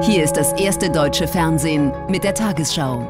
Hier ist das erste deutsche Fernsehen mit der Tagesschau.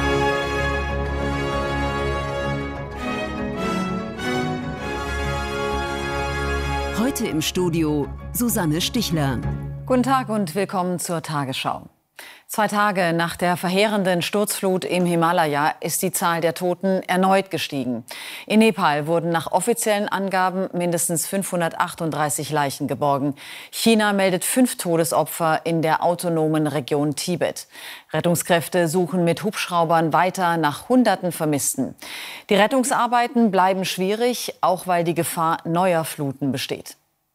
Heute im Studio Susanne Stichler. Guten Tag und willkommen zur Tagesschau. 2 Tage nach der verheerenden Sturzflut im Himalaya ist die Zahl der Toten erneut gestiegen. In Nepal wurden nach offiziellen Angaben mindestens 538 Leichen geborgen. China meldet 5 Todesopfer in der autonomen Region Tibet. Rettungskräfte suchen mit Hubschraubern weiter nach Hunderten Vermissten. Die Rettungsarbeiten bleiben schwierig, auch weil die Gefahr neuer Fluten besteht.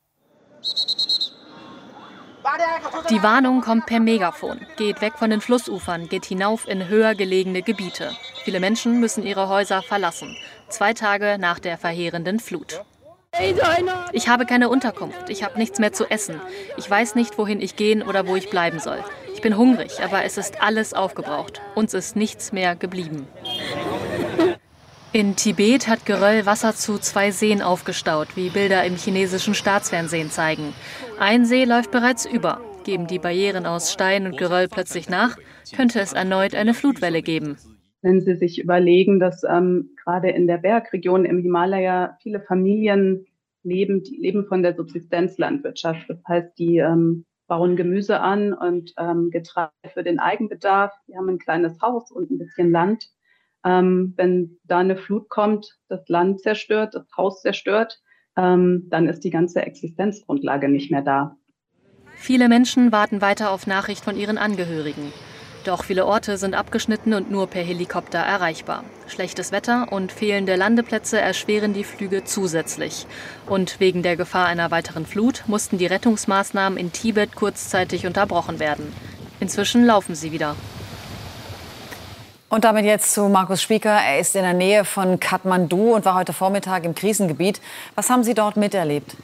Die Warnung kommt per Megafon. Geht weg von den Flussufern, geht hinauf in höher gelegene Gebiete. Viele Menschen müssen ihre Häuser verlassen. 2 Tage nach der verheerenden Flut. Ich habe keine Unterkunft, ich habe nichts mehr zu essen. Ich weiß nicht, wohin ich gehen oder wo ich bleiben soll. Ich bin hungrig, aber es ist alles aufgebraucht. Uns ist nichts mehr geblieben. In Tibet hat Geröll Wasser zu 2 Seen aufgestaut, wie Bilder im chinesischen Staatsfernsehen zeigen. Ein See läuft bereits über. Geben die Barrieren aus Stein und Geröll plötzlich nach, könnte es erneut eine Flutwelle geben. Wenn Sie sich überlegen, dass gerade in der Bergregion im Himalaya viele Familien leben von der Subsistenzlandwirtschaft. Das heißt, die bauen Gemüse an und Getreide für den Eigenbedarf. Die haben ein kleines Haus und ein bisschen Land. Wenn da eine Flut kommt, das Land zerstört, das Haus zerstört, dann ist die ganze Existenzgrundlage nicht mehr da. Viele Menschen warten weiter auf Nachricht von ihren Angehörigen. Doch viele Orte sind abgeschnitten und nur per Helikopter erreichbar. Schlechtes Wetter und fehlende Landeplätze erschweren die Flüge zusätzlich. Und wegen der Gefahr einer weiteren Flut mussten die Rettungsmaßnahmen in Tibet kurzzeitig unterbrochen werden. Inzwischen laufen sie wieder. Und damit jetzt zu Markus Spieker. Er ist in der Nähe von Kathmandu und war heute Vormittag im Krisengebiet. Was haben Sie dort miterlebt?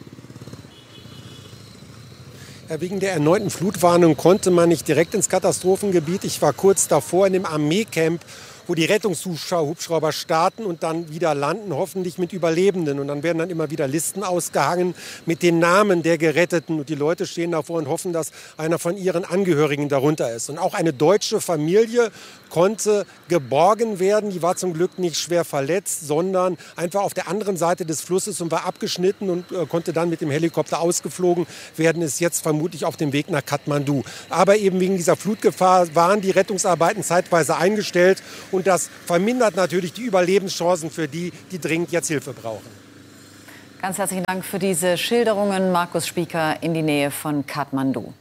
Ja, wegen der erneuten Flutwarnung konnte man nicht direkt ins Katastrophengebiet. Ich war kurz davor in dem Armeecamp, wo die Rettungshubschrauber starten und dann wieder landen, hoffentlich mit Überlebenden. Und dann werden dann immer wieder Listen ausgehangen mit den Namen der Geretteten. Und die Leute stehen davor und hoffen, dass einer von ihren Angehörigen darunter ist. Und auch eine deutsche Familie konnte geborgen werden. Die war zum Glück nicht schwer verletzt, sondern einfach auf der anderen Seite des Flusses und war abgeschnitten und konnte dann mit dem Helikopter ausgeflogen werden, ist jetzt vermutlich auf dem Weg nach Kathmandu. Aber eben wegen dieser Flutgefahr waren die Rettungsarbeiten zeitweise eingestellt. Und das vermindert natürlich die Überlebenschancen für die, die dringend jetzt Hilfe brauchen. Ganz herzlichen Dank für diese Schilderungen. Markus Spieker in die Nähe von Kathmandu.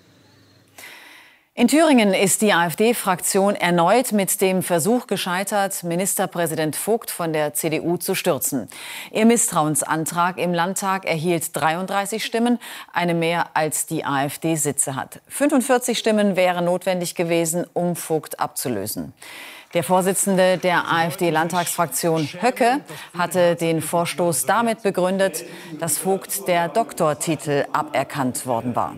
In Thüringen ist die AfD-Fraktion erneut mit dem Versuch gescheitert, Ministerpräsident Vogt von der CDU zu stürzen. Ihr Misstrauensantrag im Landtag erhielt 33 Stimmen, eine mehr als die AfD Sitze hat. 45 Stimmen wären notwendig gewesen, um Vogt abzulösen. Der Vorsitzende der AfD-Landtagsfraktion Höcke hatte den Vorstoß damit begründet, dass Vogt der Doktortitel aberkannt worden war.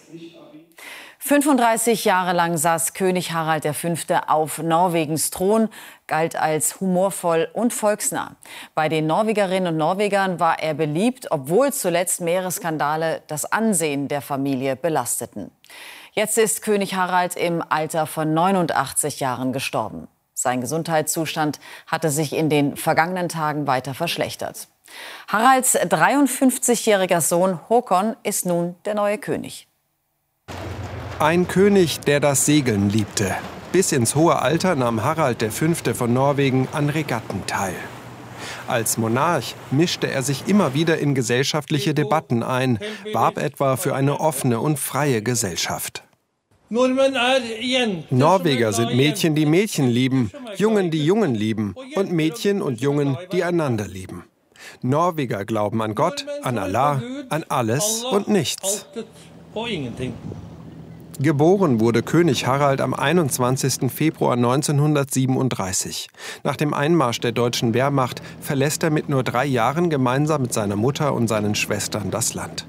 35 Jahre lang saß König Harald V. auf Norwegens Thron, galt als humorvoll und volksnah. Bei den Norwegerinnen und Norwegern war er beliebt, obwohl zuletzt mehrere Skandale das Ansehen der Familie belasteten. Jetzt ist König Harald im Alter von 89 Jahren gestorben. Sein Gesundheitszustand hatte sich in den vergangenen Tagen weiter verschlechtert. Haralds 53-jähriger Sohn Håkon ist nun der neue König. Ein König, der das Segeln liebte. Bis ins hohe Alter nahm Harald V. von Norwegen an Regatten teil. Als Monarch mischte er sich immer wieder in gesellschaftliche Debatten ein, warb etwa für eine offene und freie Gesellschaft. Norweger sind Mädchen, die Mädchen lieben, Jungen, die Jungen lieben und Mädchen und Jungen, die einander lieben. Norweger glauben an Gott, an Allah, an alles und nichts. Geboren wurde König Harald am 21. Februar 1937. Nach dem Einmarsch der deutschen Wehrmacht verlässt er mit nur 3 Jahren gemeinsam mit seiner Mutter und seinen Schwestern das Land.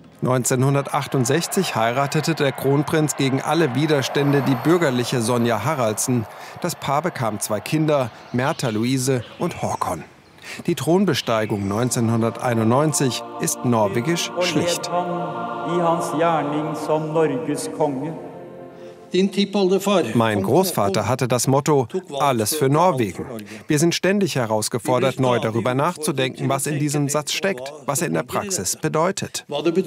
1968 heiratete der Kronprinz gegen alle Widerstände die bürgerliche Sonja Haraldsen. Das Paar bekam 2 Kinder, Märtha Luise und Håkon. Die Thronbesteigung 1991 ist norwegisch schlicht. Mein Großvater hatte das Motto, alles für Norwegen. Wir sind ständig herausgefordert, neu darüber nachzudenken, was in diesem Satz steckt, was er in der Praxis bedeutet.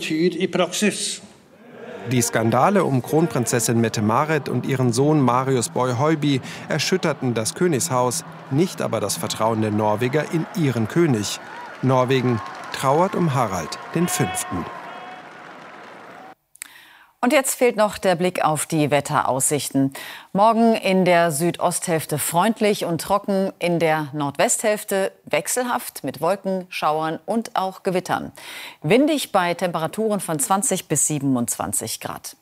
Die Skandale um Kronprinzessin Mette-Marit und ihren Sohn Marius Boy-Høiby erschütterten das Königshaus, nicht aber das Vertrauen der Norweger in ihren König. Norwegen trauert um Harald V. Und jetzt fehlt noch der Blick auf die Wetteraussichten. Morgen in der Südosthälfte freundlich und trocken, in der Nordwesthälfte wechselhaft mit Wolken, Schauern und auch Gewittern. Windig bei Temperaturen von 20 bis 27 Grad.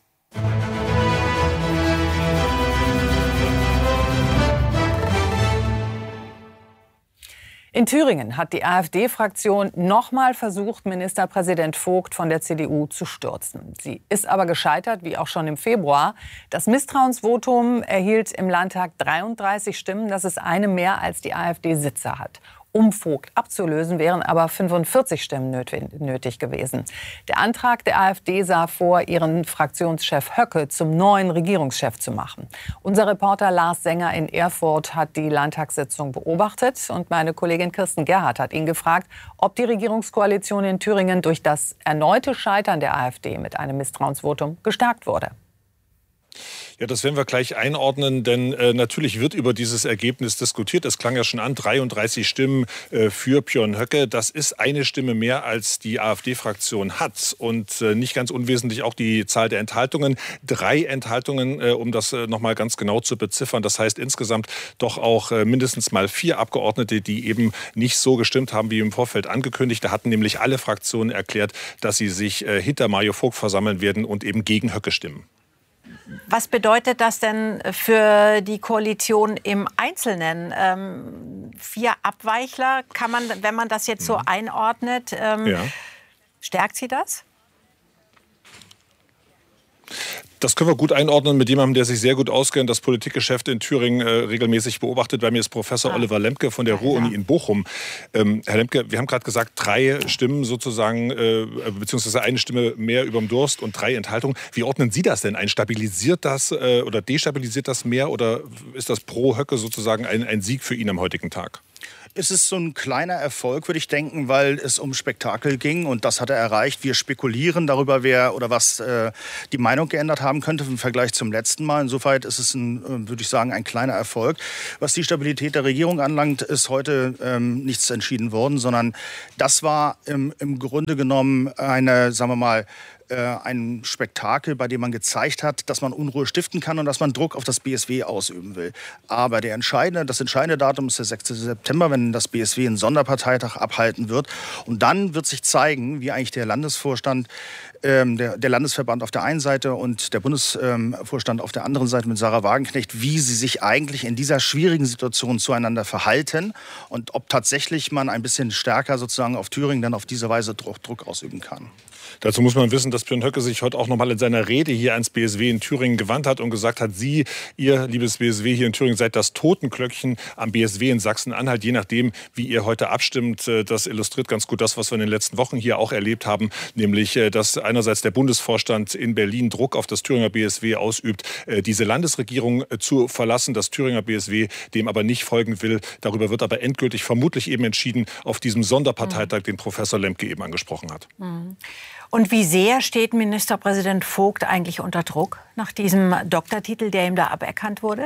In Thüringen hat die AfD-Fraktion nochmal versucht, Ministerpräsident Vogt von der CDU zu stürzen. Sie ist aber gescheitert, wie auch schon im Februar. Das Misstrauensvotum erhielt im Landtag 33 Stimmen. Das ist eine mehr, als die AfD Sitze hat. Um Vogt abzulösen, wären aber 45 Stimmen nötig gewesen. Der Antrag der AfD sah vor, ihren Fraktionschef Höcke zum neuen Regierungschef zu machen. Unser Reporter Lars Sänger in Erfurt hat die Landtagssitzung beobachtet und meine Kollegin Kirsten Gerhardt hat ihn gefragt, ob die Regierungskoalition in Thüringen durch das erneute Scheitern der AfD mit einem Misstrauensvotum gestärkt wurde. Ja, das werden wir gleich einordnen, denn natürlich wird über dieses Ergebnis diskutiert. Es klang ja schon an, 33 Stimmen für Björn Höcke. Das ist eine Stimme mehr, als die AfD-Fraktion hat. Und nicht ganz unwesentlich auch die Zahl der Enthaltungen. 3 Enthaltungen, um das noch mal ganz genau zu beziffern. Das heißt insgesamt doch auch mindestens mal 4 Abgeordnete, die eben nicht so gestimmt haben, wie im Vorfeld angekündigt. Da hatten nämlich alle Fraktionen erklärt, dass sie sich hinter Mario Vogt versammeln werden und eben gegen Höcke stimmen. Was bedeutet das denn für die Koalition im Einzelnen? 4 Abweichler, kann man, wenn man das jetzt so einordnet, stärkt sie das? Das können wir gut einordnen mit jemandem, der sich sehr gut auskennt, das Politikgeschäft in Thüringen regelmäßig beobachtet. Bei mir ist Professor Oliver Lemke von der Ruhr-Uni in Bochum. Herr Lemke, wir haben gerade gesagt, 3 Stimmen sozusagen, beziehungsweise eine Stimme mehr überm Durst und 3 Enthaltungen. Wie ordnen Sie das denn ein? Stabilisiert das oder destabilisiert das mehr oder ist das pro Höcke sozusagen ein Sieg für ihn am heutigen Tag? Es ist so ein kleiner Erfolg, würde ich denken, weil es um Spektakel ging und das hat er erreicht. Wir spekulieren darüber, wer oder was die Meinung geändert haben könnte im Vergleich zum letzten Mal. Insofern ist es, würde ich sagen, ein kleiner Erfolg. Was die Stabilität der Regierung anlangt, ist heute nichts entschieden worden, sondern das war im Grunde genommen eine, sagen wir mal, ein Spektakel, bei dem man gezeigt hat, dass man Unruhe stiften kann und dass man Druck auf das BSW ausüben will. Aber das entscheidende Datum ist der 6. September, wenn das BSW einen Sonderparteitag abhalten wird. Und dann wird sich zeigen, wie eigentlich der Landesvorstand, der Landesverband auf der einen Seite und der Bundesvorstand auf der anderen Seite mit Sarah Wagenknecht, wie sie sich eigentlich in dieser schwierigen Situation zueinander verhalten und ob tatsächlich man ein bisschen stärker sozusagen auf Thüringen dann auf diese Weise Druck ausüben kann. Dazu muss man wissen, dass Björn Höcke sich heute auch noch mal in seiner Rede hier ans BSW in Thüringen gewandt hat und gesagt hat, Sie, Ihr liebes BSW hier in Thüringen, seid das Totenglöckchen am BSW in Sachsen-Anhalt. Je nachdem, wie ihr heute abstimmt, das illustriert ganz gut das, was wir in den letzten Wochen hier auch erlebt haben, nämlich, dass einerseits der Bundesvorstand in Berlin Druck auf das Thüringer BSW ausübt, diese Landesregierung zu verlassen, das Thüringer BSW dem aber nicht folgen will. Darüber wird aber endgültig vermutlich eben entschieden auf diesem Sonderparteitag, den Professor Lemke eben angesprochen hat. Und wie sehr steht Ministerpräsident Vogt eigentlich unter Druck nach diesem Doktortitel, der ihm da aberkannt wurde?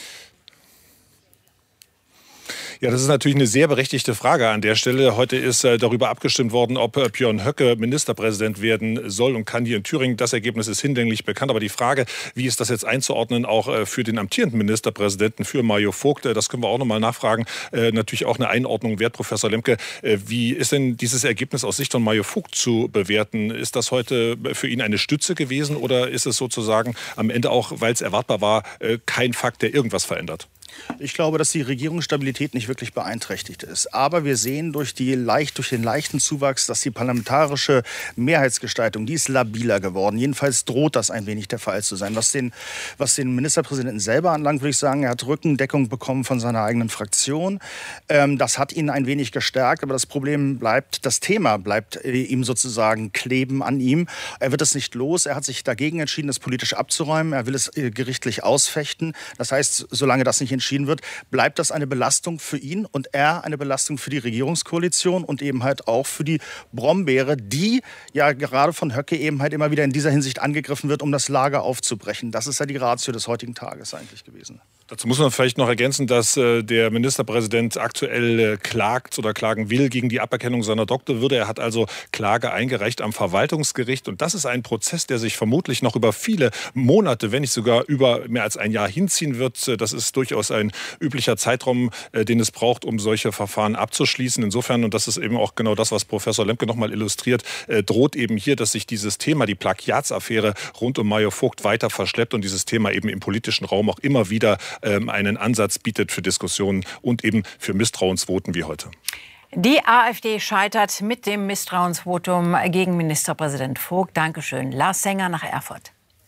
Ja, das ist natürlich eine sehr berechtigte Frage an der Stelle. Heute ist darüber abgestimmt worden, ob Björn Höcke Ministerpräsident werden soll und kann hier in Thüringen. Das Ergebnis ist hinlänglich bekannt. Aber die Frage, wie ist das jetzt einzuordnen, auch für den amtierenden Ministerpräsidenten, für Mario Vogt, das können wir auch noch mal nachfragen. Natürlich auch eine Einordnung wert, Professor Lemke. Wie ist denn dieses Ergebnis aus Sicht von Mario Vogt zu bewerten? Ist das heute für ihn eine Stütze gewesen oder ist es sozusagen am Ende auch, weil es erwartbar war, kein Fakt, der irgendwas verändert? Ich glaube, dass die Regierungsstabilität nicht wirklich beeinträchtigt ist. Aber wir sehen durch den leichten Zuwachs, dass die parlamentarische Mehrheitsgestaltung, die ist labiler geworden. Jedenfalls droht das ein wenig der Fall zu sein. Was den Ministerpräsidenten selber anlangt, würde ich sagen, er hat Rückendeckung bekommen von seiner eigenen Fraktion. Das hat ihn ein wenig gestärkt. Aber das Problem bleibt, das Thema bleibt ihm sozusagen kleben an ihm. Er wird es nicht los. Er hat sich dagegen entschieden, das politisch abzuräumen. Er will es gerichtlich ausfechten. Das heißt, solange das nicht entschieden wird, bleibt das eine Belastung für ihn und er eine Belastung für die Regierungskoalition und eben halt auch für die Brombeere, die ja gerade von Höcke eben halt immer wieder in dieser Hinsicht angegriffen wird, um das Lager aufzubrechen. Das ist ja die Ratio des heutigen Tages eigentlich gewesen. Dazu muss man vielleicht noch ergänzen, dass der Ministerpräsident aktuell klagt oder klagen will gegen die Aberkennung seiner Doktorwürde. Er hat also Klage eingereicht am Verwaltungsgericht. Und das ist ein Prozess, der sich vermutlich noch über viele Monate, wenn nicht sogar über mehr als ein Jahr hinziehen wird. Das ist durchaus ein üblicher Zeitraum, den es braucht, um solche Verfahren abzuschließen. Insofern, und das ist eben auch genau das, was Professor Lemke noch mal illustriert, droht eben hier, dass sich dieses Thema, die Plagiatsaffäre rund um Major Vogt weiter verschleppt und dieses Thema eben im politischen Raum auch immer wieder einen Ansatz bietet für Diskussionen und eben für Misstrauensvoten wie heute. Die AfD scheitert mit dem Misstrauensvotum gegen Ministerpräsident Vogt. Dankeschön. Lars Sänger nach Erfurt.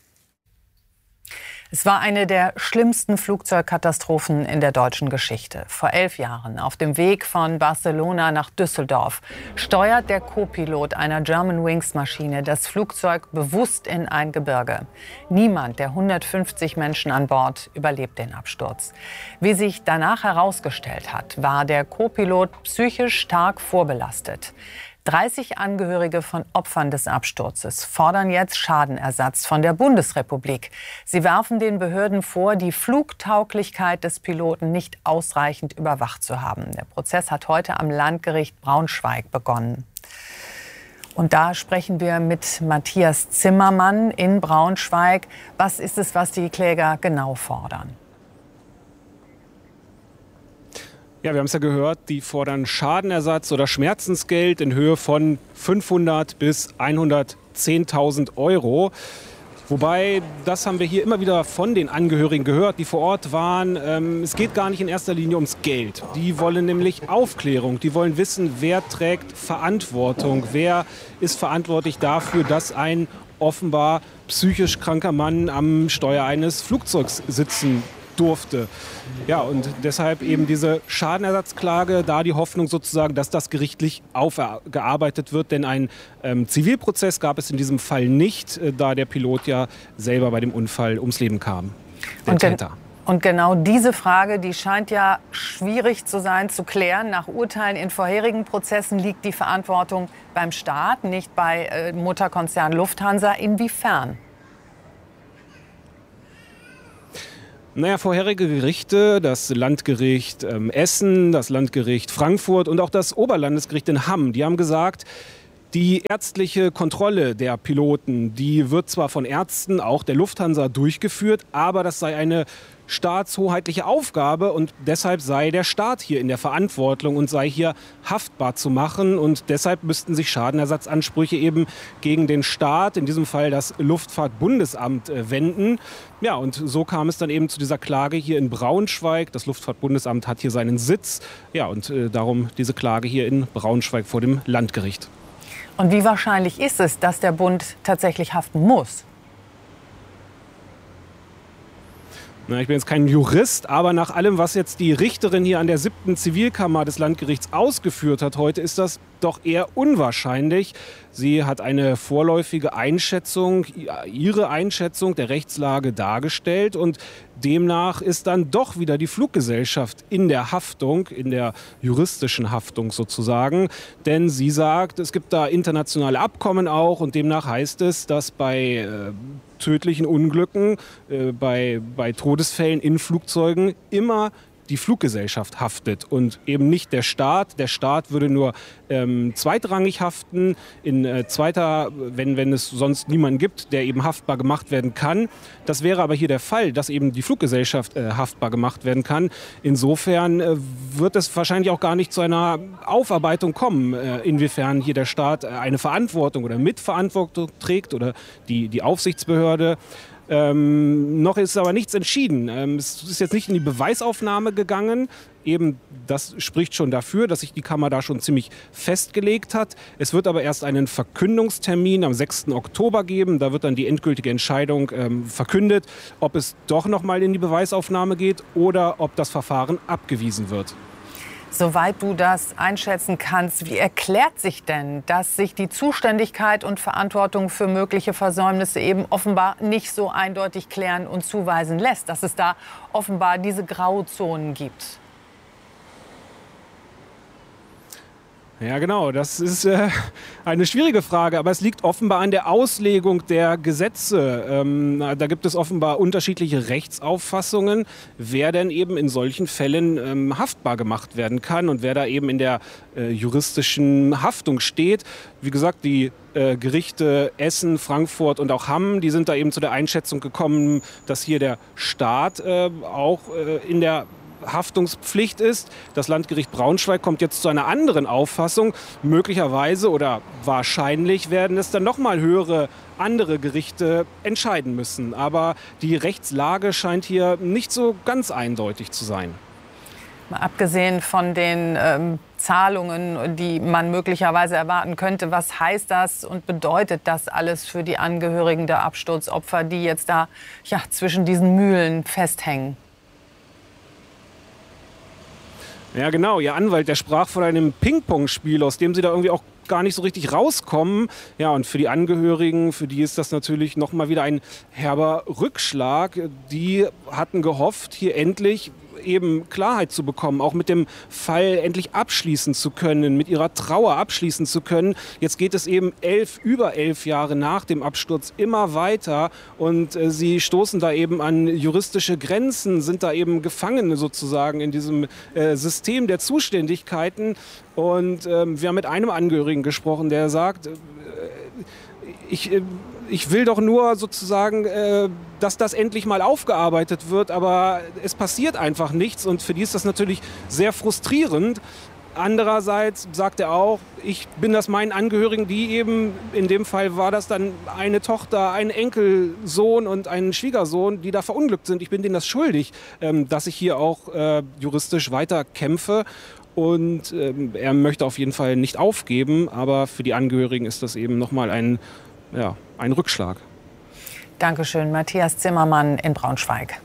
Es war eine der schlimmsten Flugzeugkatastrophen in der deutschen Geschichte. Vor 11 Jahren, auf dem Weg von Barcelona nach Düsseldorf, steuert der Co-Pilot einer Germanwings-Maschine das Flugzeug bewusst in ein Gebirge. Niemand der 150 Menschen an Bord überlebt den Absturz. Wie sich danach herausgestellt hat, war der Co-Pilot psychisch stark vorbelastet. 30 Angehörige von Opfern des Absturzes fordern jetzt Schadenersatz von der Bundesrepublik. Sie werfen den Behörden vor, die Flugtauglichkeit des Piloten nicht ausreichend überwacht zu haben. Der Prozess hat heute am Landgericht Braunschweig begonnen. Und da sprechen wir mit Matthias Zimmermann in Braunschweig. Was ist es, was die Kläger genau fordern? Ja, wir haben es ja gehört, die fordern Schadenersatz oder Schmerzensgeld in Höhe von 500 bis 110.000 Euro. Wobei, das haben wir hier immer wieder von den Angehörigen gehört, die vor Ort waren. Es geht gar nicht in erster Linie ums Geld. Die wollen nämlich Aufklärung. Die wollen wissen, wer trägt Verantwortung. Wer ist verantwortlich dafür, dass ein offenbar psychisch kranker Mann am Steuer eines Flugzeugs sitzen durfte. Ja, und deshalb eben diese Schadenersatzklage, da die Hoffnung sozusagen, dass das gerichtlich aufgearbeitet wird. Denn ein Zivilprozess gab es in diesem Fall nicht, da der Pilot ja selber bei dem Unfall ums Leben kam. Und genau diese Frage, die scheint ja schwierig zu sein, zu klären. Nach Urteilen in vorherigen Prozessen liegt die Verantwortung beim Staat, nicht bei Mutterkonzern Lufthansa. Inwiefern? Naja, vorherige Gerichte, das Landgericht Essen, das Landgericht Frankfurt und auch das Oberlandesgericht in Hamm, die haben gesagt, die ärztliche Kontrolle der Piloten, die wird zwar von Ärzten, auch der Lufthansa, durchgeführt, aber das sei eine staatshoheitliche Aufgabe und deshalb sei der Staat hier in der Verantwortung und sei hier haftbar zu machen und deshalb müssten sich Schadenersatzansprüche eben gegen den Staat, in diesem Fall das Luftfahrtbundesamt, wenden. Ja, und so kam es dann eben zu dieser Klage hier in Braunschweig. Das Luftfahrtbundesamt hat hier seinen Sitz. Ja, und darum diese Klage hier in Braunschweig vor dem Landgericht. Und wie wahrscheinlich ist es, dass der Bund tatsächlich haften muss? Na, ich bin jetzt kein Jurist, aber nach allem, was jetzt die Richterin hier an der 7. Zivilkammer des Landgerichts ausgeführt hat heute, ist das doch eher unwahrscheinlich. Sie hat eine vorläufige Einschätzung, ihre Einschätzung der Rechtslage dargestellt und demnach ist dann doch wieder die Fluggesellschaft in der Haftung, in der juristischen Haftung sozusagen. Denn sie sagt, es gibt da internationale Abkommen auch und demnach heißt es, dass bei tödlichen Unglücken, bei Todesfällen in Flugzeugen immer die Fluggesellschaft haftet und eben nicht der Staat. Der Staat würde nur zweitrangig haften, wenn es sonst niemanden gibt, der eben haftbar gemacht werden kann. Das wäre aber hier der Fall, dass eben die Fluggesellschaft haftbar gemacht werden kann. Insofern wird es wahrscheinlich auch gar nicht zu einer Aufarbeitung kommen, inwiefern hier der Staat eine Verantwortung oder Mitverantwortung trägt oder die Aufsichtsbehörde. Noch ist aber nichts entschieden. Es ist jetzt nicht in die Beweisaufnahme gegangen. Eben, das spricht schon dafür, dass sich die Kammer da schon ziemlich festgelegt hat. Es wird aber erst einen Verkündungstermin am 6. Oktober geben. Da wird dann die endgültige Entscheidung verkündet, ob es doch noch mal in die Beweisaufnahme geht oder ob das Verfahren abgewiesen wird. Soweit du das einschätzen kannst, wie erklärt sich denn, dass sich die Zuständigkeit und Verantwortung für mögliche Versäumnisse eben offenbar nicht so eindeutig klären und zuweisen lässt, dass es da offenbar diese Grauzonen gibt? Ja, genau. Das ist eine schwierige Frage. Aber es liegt offenbar an der Auslegung der Gesetze. Da gibt es offenbar unterschiedliche Rechtsauffassungen, wer denn eben in solchen Fällen haftbar gemacht werden kann und wer da eben in der juristischen Haftung steht. Wie gesagt, die Gerichte Essen, Frankfurt und auch Hamm, die sind da eben zu der Einschätzung gekommen, dass hier der Staat auch in der Haftungspflicht ist. Das Landgericht Braunschweig kommt jetzt zu einer anderen Auffassung. Möglicherweise oder wahrscheinlich werden es dann noch mal höhere andere Gerichte entscheiden müssen. Aber die Rechtslage scheint hier nicht so ganz eindeutig zu sein. Mal abgesehen von den Zahlungen, die man möglicherweise erwarten könnte, was heißt das und bedeutet das alles für die Angehörigen der Absturzopfer, die jetzt da zwischen diesen Mühlen festhängen? Ja, genau. Ihr Anwalt, der sprach von einem Ping-Pong-Spiel, aus dem sie da irgendwie auch gar nicht so richtig rauskommen. Ja, und für die Angehörigen, für die ist das natürlich noch mal wieder ein herber Rückschlag. Die hatten gehofft, hier endlich eben Klarheit zu bekommen, auch mit dem Fall endlich abschließen zu können, mit ihrer Trauer abschließen zu können. Jetzt geht es eben über 11 Jahre nach dem Absturz immer weiter und sie stoßen da eben an juristische Grenzen, sind da eben Gefangene sozusagen in diesem System der Zuständigkeiten. Und wir haben mit einem Angehörigen gesprochen, der sagt, ich will doch nur sozusagen, dass das endlich mal aufgearbeitet wird, aber es passiert einfach nichts und für die ist das natürlich sehr frustrierend. Andererseits sagt er auch, ich bin das meinen Angehörigen, die eben, in dem Fall war das dann eine Tochter, ein Enkelsohn und ein Schwiegersohn, die da verunglückt sind. Ich bin denen das schuldig, dass ich hier auch juristisch weiter kämpfe. Und er möchte auf jeden Fall nicht aufgeben, aber für die Angehörigen ist das eben nochmal ein Rückschlag. Dankeschön, Matthias Zimmermann in Braunschweig.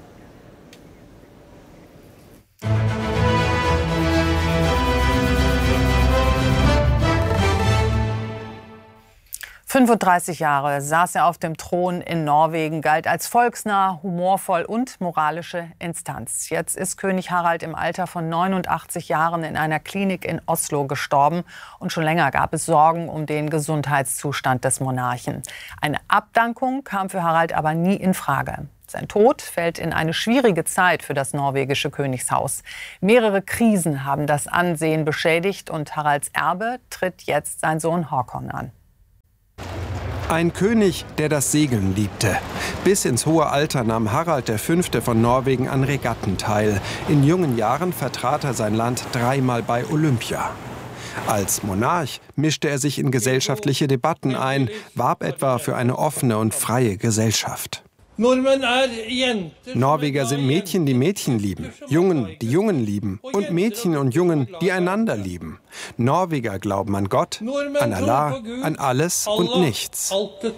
35 Jahre saß er auf dem Thron in Norwegen, galt als volksnah, humorvoll und moralische Instanz. Jetzt ist König Harald im Alter von 89 Jahren in einer Klinik in Oslo gestorben. Und schon länger gab es Sorgen um den Gesundheitszustand des Monarchen. Eine Abdankung kam für Harald aber nie in Frage. Sein Tod fällt in eine schwierige Zeit für das norwegische Königshaus. Mehrere Krisen haben das Ansehen beschädigt und Haralds Erbe tritt jetzt sein Sohn Håkon an. Ein König, der das Segeln liebte. Bis ins hohe Alter nahm Harald V. von Norwegen an Regatten teil. In jungen Jahren vertrat er sein Land 3-mal bei Olympia. Als Monarch mischte er sich in gesellschaftliche Debatten ein, warb etwa für eine offene und freie Gesellschaft. Norweger sind Mädchen, die Mädchen lieben, Jungen, die Jungen lieben und Mädchen und Jungen, die einander lieben. Norweger glauben an Gott, an Allah, an alles und nichts.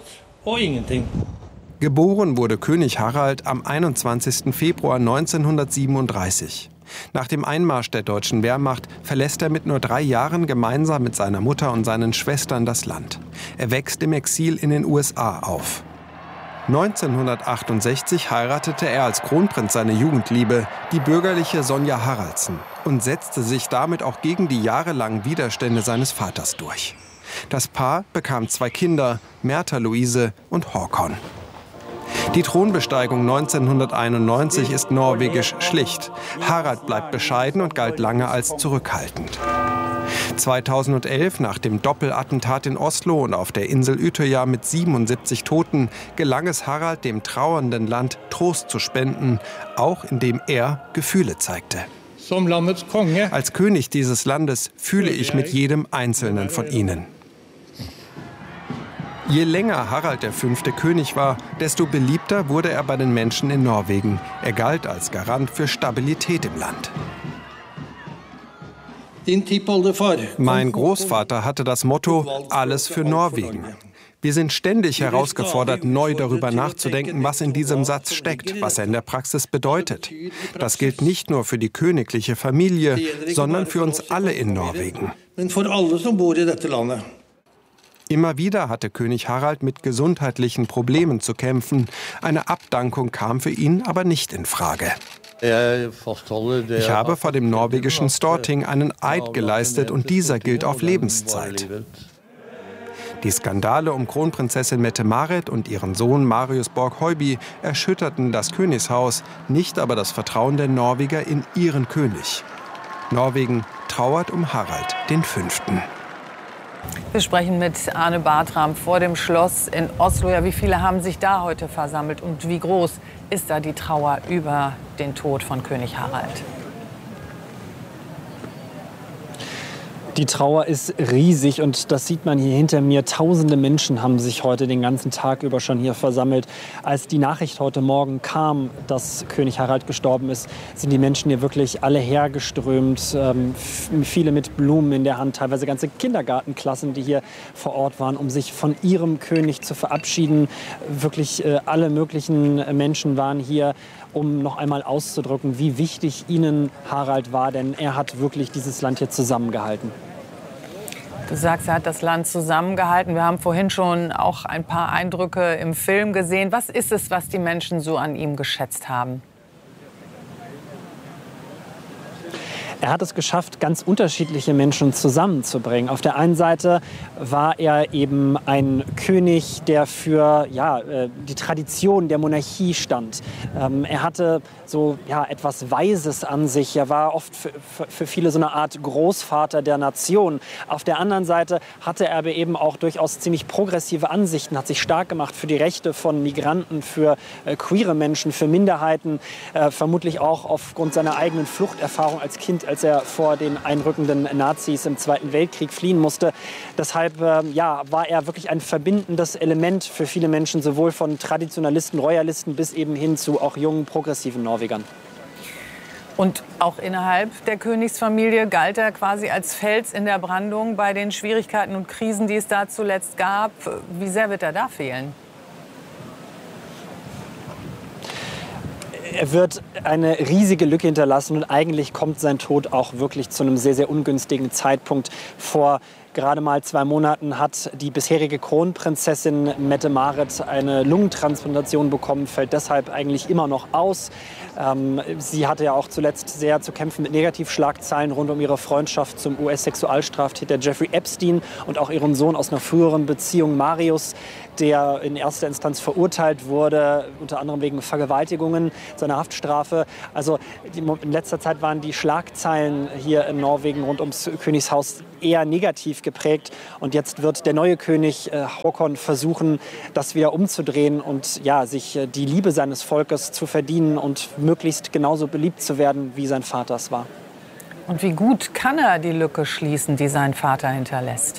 Geboren wurde König Harald am 21. Februar 1937. Nach dem Einmarsch der deutschen Wehrmacht verlässt er mit nur 3 Jahren gemeinsam mit seiner Mutter und seinen Schwestern das Land. Er wächst im Exil in den USA auf. 1968 heiratete er als Kronprinz seine Jugendliebe, die bürgerliche Sonja Haraldsen, und setzte sich damit auch gegen die jahrelangen Widerstände seines Vaters durch. Das Paar bekam 2 Kinder, Märtha Louise und Håkon. Die Thronbesteigung 1991 ist norwegisch schlicht. Harald bleibt bescheiden und galt lange als zurückhaltend. 2011, nach dem Doppelattentat in Oslo und auf der Insel Utøya mit 77 Toten, gelang es Harald, dem trauernden Land Trost zu spenden, auch indem er Gefühle zeigte. Als König dieses Landes fühle ich mit jedem Einzelnen von ihnen. Je länger Harald V. König war, desto beliebter wurde er bei den Menschen in Norwegen. Er galt als Garant für Stabilität im Land. Mein Großvater hatte das Motto: Alles für Norwegen. Wir sind ständig herausgefordert, neu darüber nachzudenken, was in diesem Satz steckt, was er in der Praxis bedeutet. Das gilt nicht nur für die königliche Familie, sondern für uns alle in Norwegen. Immer wieder hatte König Harald mit gesundheitlichen Problemen zu kämpfen. Eine Abdankung kam für ihn aber nicht in Frage. Ich habe vor dem norwegischen Storting einen Eid geleistet und dieser gilt auf Lebenszeit. Die Skandale um Kronprinzessin Mette-Marit und ihren Sohn Marius Borg-Høiby erschütterten das Königshaus, nicht aber das Vertrauen der Norweger in ihren König. Norwegen trauert um Harald V. Wir sprechen mit Arne Bartram vor dem Schloss in Oslo. Ja, wie viele haben sich da heute versammelt und wie groß ist da die Trauer über den Tod von König Harald? Die Trauer ist riesig und das sieht man hier hinter mir. Tausende Menschen haben sich heute den ganzen Tag über schon hier versammelt. Als die Nachricht heute Morgen kam, dass König Harald gestorben ist, sind die Menschen hier wirklich alle hergeströmt. Viele mit Blumen in der Hand, teilweise ganze Kindergartenklassen, die hier vor Ort waren, um sich von ihrem König zu verabschieden. Wirklich alle möglichen Menschen waren hier, um noch einmal auszudrücken, wie wichtig ihnen Harald war, denn er hat wirklich dieses Land hier zusammengehalten. Du sagst, er hat das Land zusammengehalten. Wir haben vorhin schon auch ein paar Eindrücke im Film gesehen. Was ist es, was die Menschen so an ihm geschätzt haben? Er hat es geschafft, ganz unterschiedliche Menschen zusammenzubringen. Auf der einen Seite war er eben ein König, der für die Tradition der Monarchie stand. Er hatte so etwas Weises an sich. Er war oft für viele so eine Art Großvater der Nation. Auf der anderen Seite hatte er aber eben auch durchaus ziemlich progressive Ansichten, hat sich stark gemacht für die Rechte von Migranten, für queere Menschen, für Minderheiten, vermutlich auch aufgrund seiner eigenen Fluchterfahrung als Kind, als er vor den einrückenden Nazis im Zweiten Weltkrieg fliehen musste. Deshalb war er wirklich ein verbindendes Element für viele Menschen, sowohl von Traditionalisten, Royalisten bis eben hin zu auch jungen, progressiven Norwegern. Und auch innerhalb der Königsfamilie galt er quasi als Fels in der Brandung bei den Schwierigkeiten und Krisen, die es da zuletzt gab. Wie sehr wird er da fehlen? Er wird eine riesige Lücke hinterlassen und eigentlich kommt sein Tod auch wirklich zu einem sehr, sehr ungünstigen Zeitpunkt. Vor gerade mal 2 Monaten hat die bisherige Kronprinzessin Mette-Marit eine Lungentransplantation bekommen, fällt deshalb eigentlich immer noch aus. Sie hatte ja auch zuletzt sehr zu kämpfen mit Negativschlagzeilen rund um ihre Freundschaft zum US-Sexualstraftäter Jeffrey Epstein und auch ihren Sohn aus einer früheren Beziehung Marius, der in erster Instanz verurteilt wurde, unter anderem wegen Vergewaltigungen, seiner Haftstrafe. Also in letzter Zeit waren die Schlagzeilen hier in Norwegen rund ums Königshaus eher negativ geprägt. Und jetzt wird der neue König Håkon versuchen, das wieder umzudrehen und sich die Liebe seines Volkes zu verdienen und möglichst genauso beliebt zu werden, wie sein Vater es war. Und wie gut kann er die Lücke schließen, die sein Vater hinterlässt?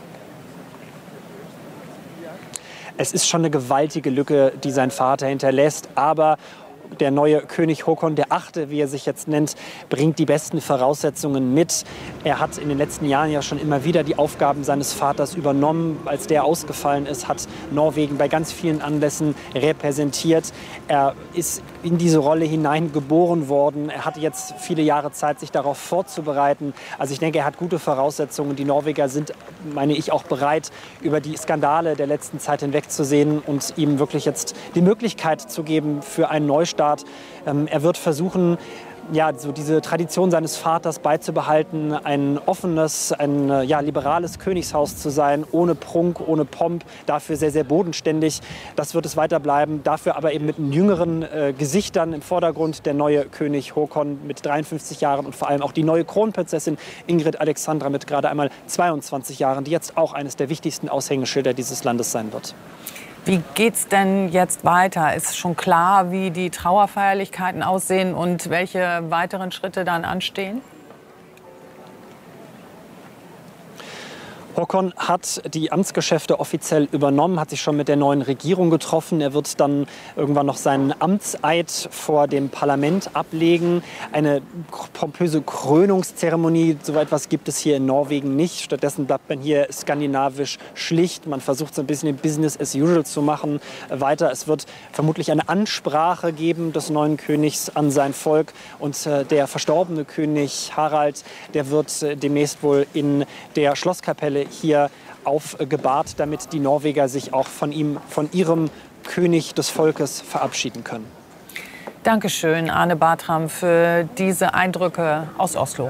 Es ist schon eine gewaltige Lücke, die sein Vater hinterlässt, aber der neue König Håkon VIII., wie er sich jetzt nennt, bringt die besten Voraussetzungen mit. Er hat in den letzten Jahren ja schon immer wieder die Aufgaben seines Vaters übernommen. Als der ausgefallen ist, hat Norwegen bei ganz vielen Anlässen repräsentiert. Er ist in diese Rolle hineingeboren worden. Er hatte jetzt viele Jahre Zeit, sich darauf vorzubereiten. Also ich denke, er hat gute Voraussetzungen. Die Norweger sind, meine ich, auch bereit, über die Skandale der letzten Zeit hinwegzusehen und ihm wirklich jetzt die Möglichkeit zu geben für einen Neustart. Er wird versuchen, so diese Tradition seines Vaters beizubehalten, ein offenes, ein liberales Königshaus zu sein, ohne Prunk, ohne Pomp, dafür sehr, sehr bodenständig. Das wird es weiter bleiben, dafür aber eben mit jüngeren Gesichtern im Vordergrund. Der neue König Håkon mit 53 Jahren und vor allem auch die neue Kronprinzessin Ingrid Alexandra mit gerade einmal 22 Jahren, die jetzt auch eines der wichtigsten Aushängeschilder dieses Landes sein wird. Wie geht's denn jetzt weiter? Ist schon klar, wie die Trauerfeierlichkeiten aussehen und welche weiteren Schritte dann anstehen? Håkon hat die Amtsgeschäfte offiziell übernommen, hat sich schon mit der neuen Regierung getroffen. Er wird dann irgendwann noch seinen Amtseid vor dem Parlament ablegen. Eine pompöse Krönungszeremonie, so etwas gibt es hier in Norwegen nicht. Stattdessen bleibt man hier skandinavisch schlicht. Man versucht so ein bisschen Business as usual zu machen. Weiter, es wird vermutlich eine Ansprache geben des neuen Königs an sein Volk. Und der verstorbene König Harald, der wird demnächst wohl in der Schlosskapelle hier aufgebahrt, damit die Norweger sich auch von ihrem König des Volkes verabschieden können. Dankeschön, Arne Bartram, für diese Eindrücke aus Oslo.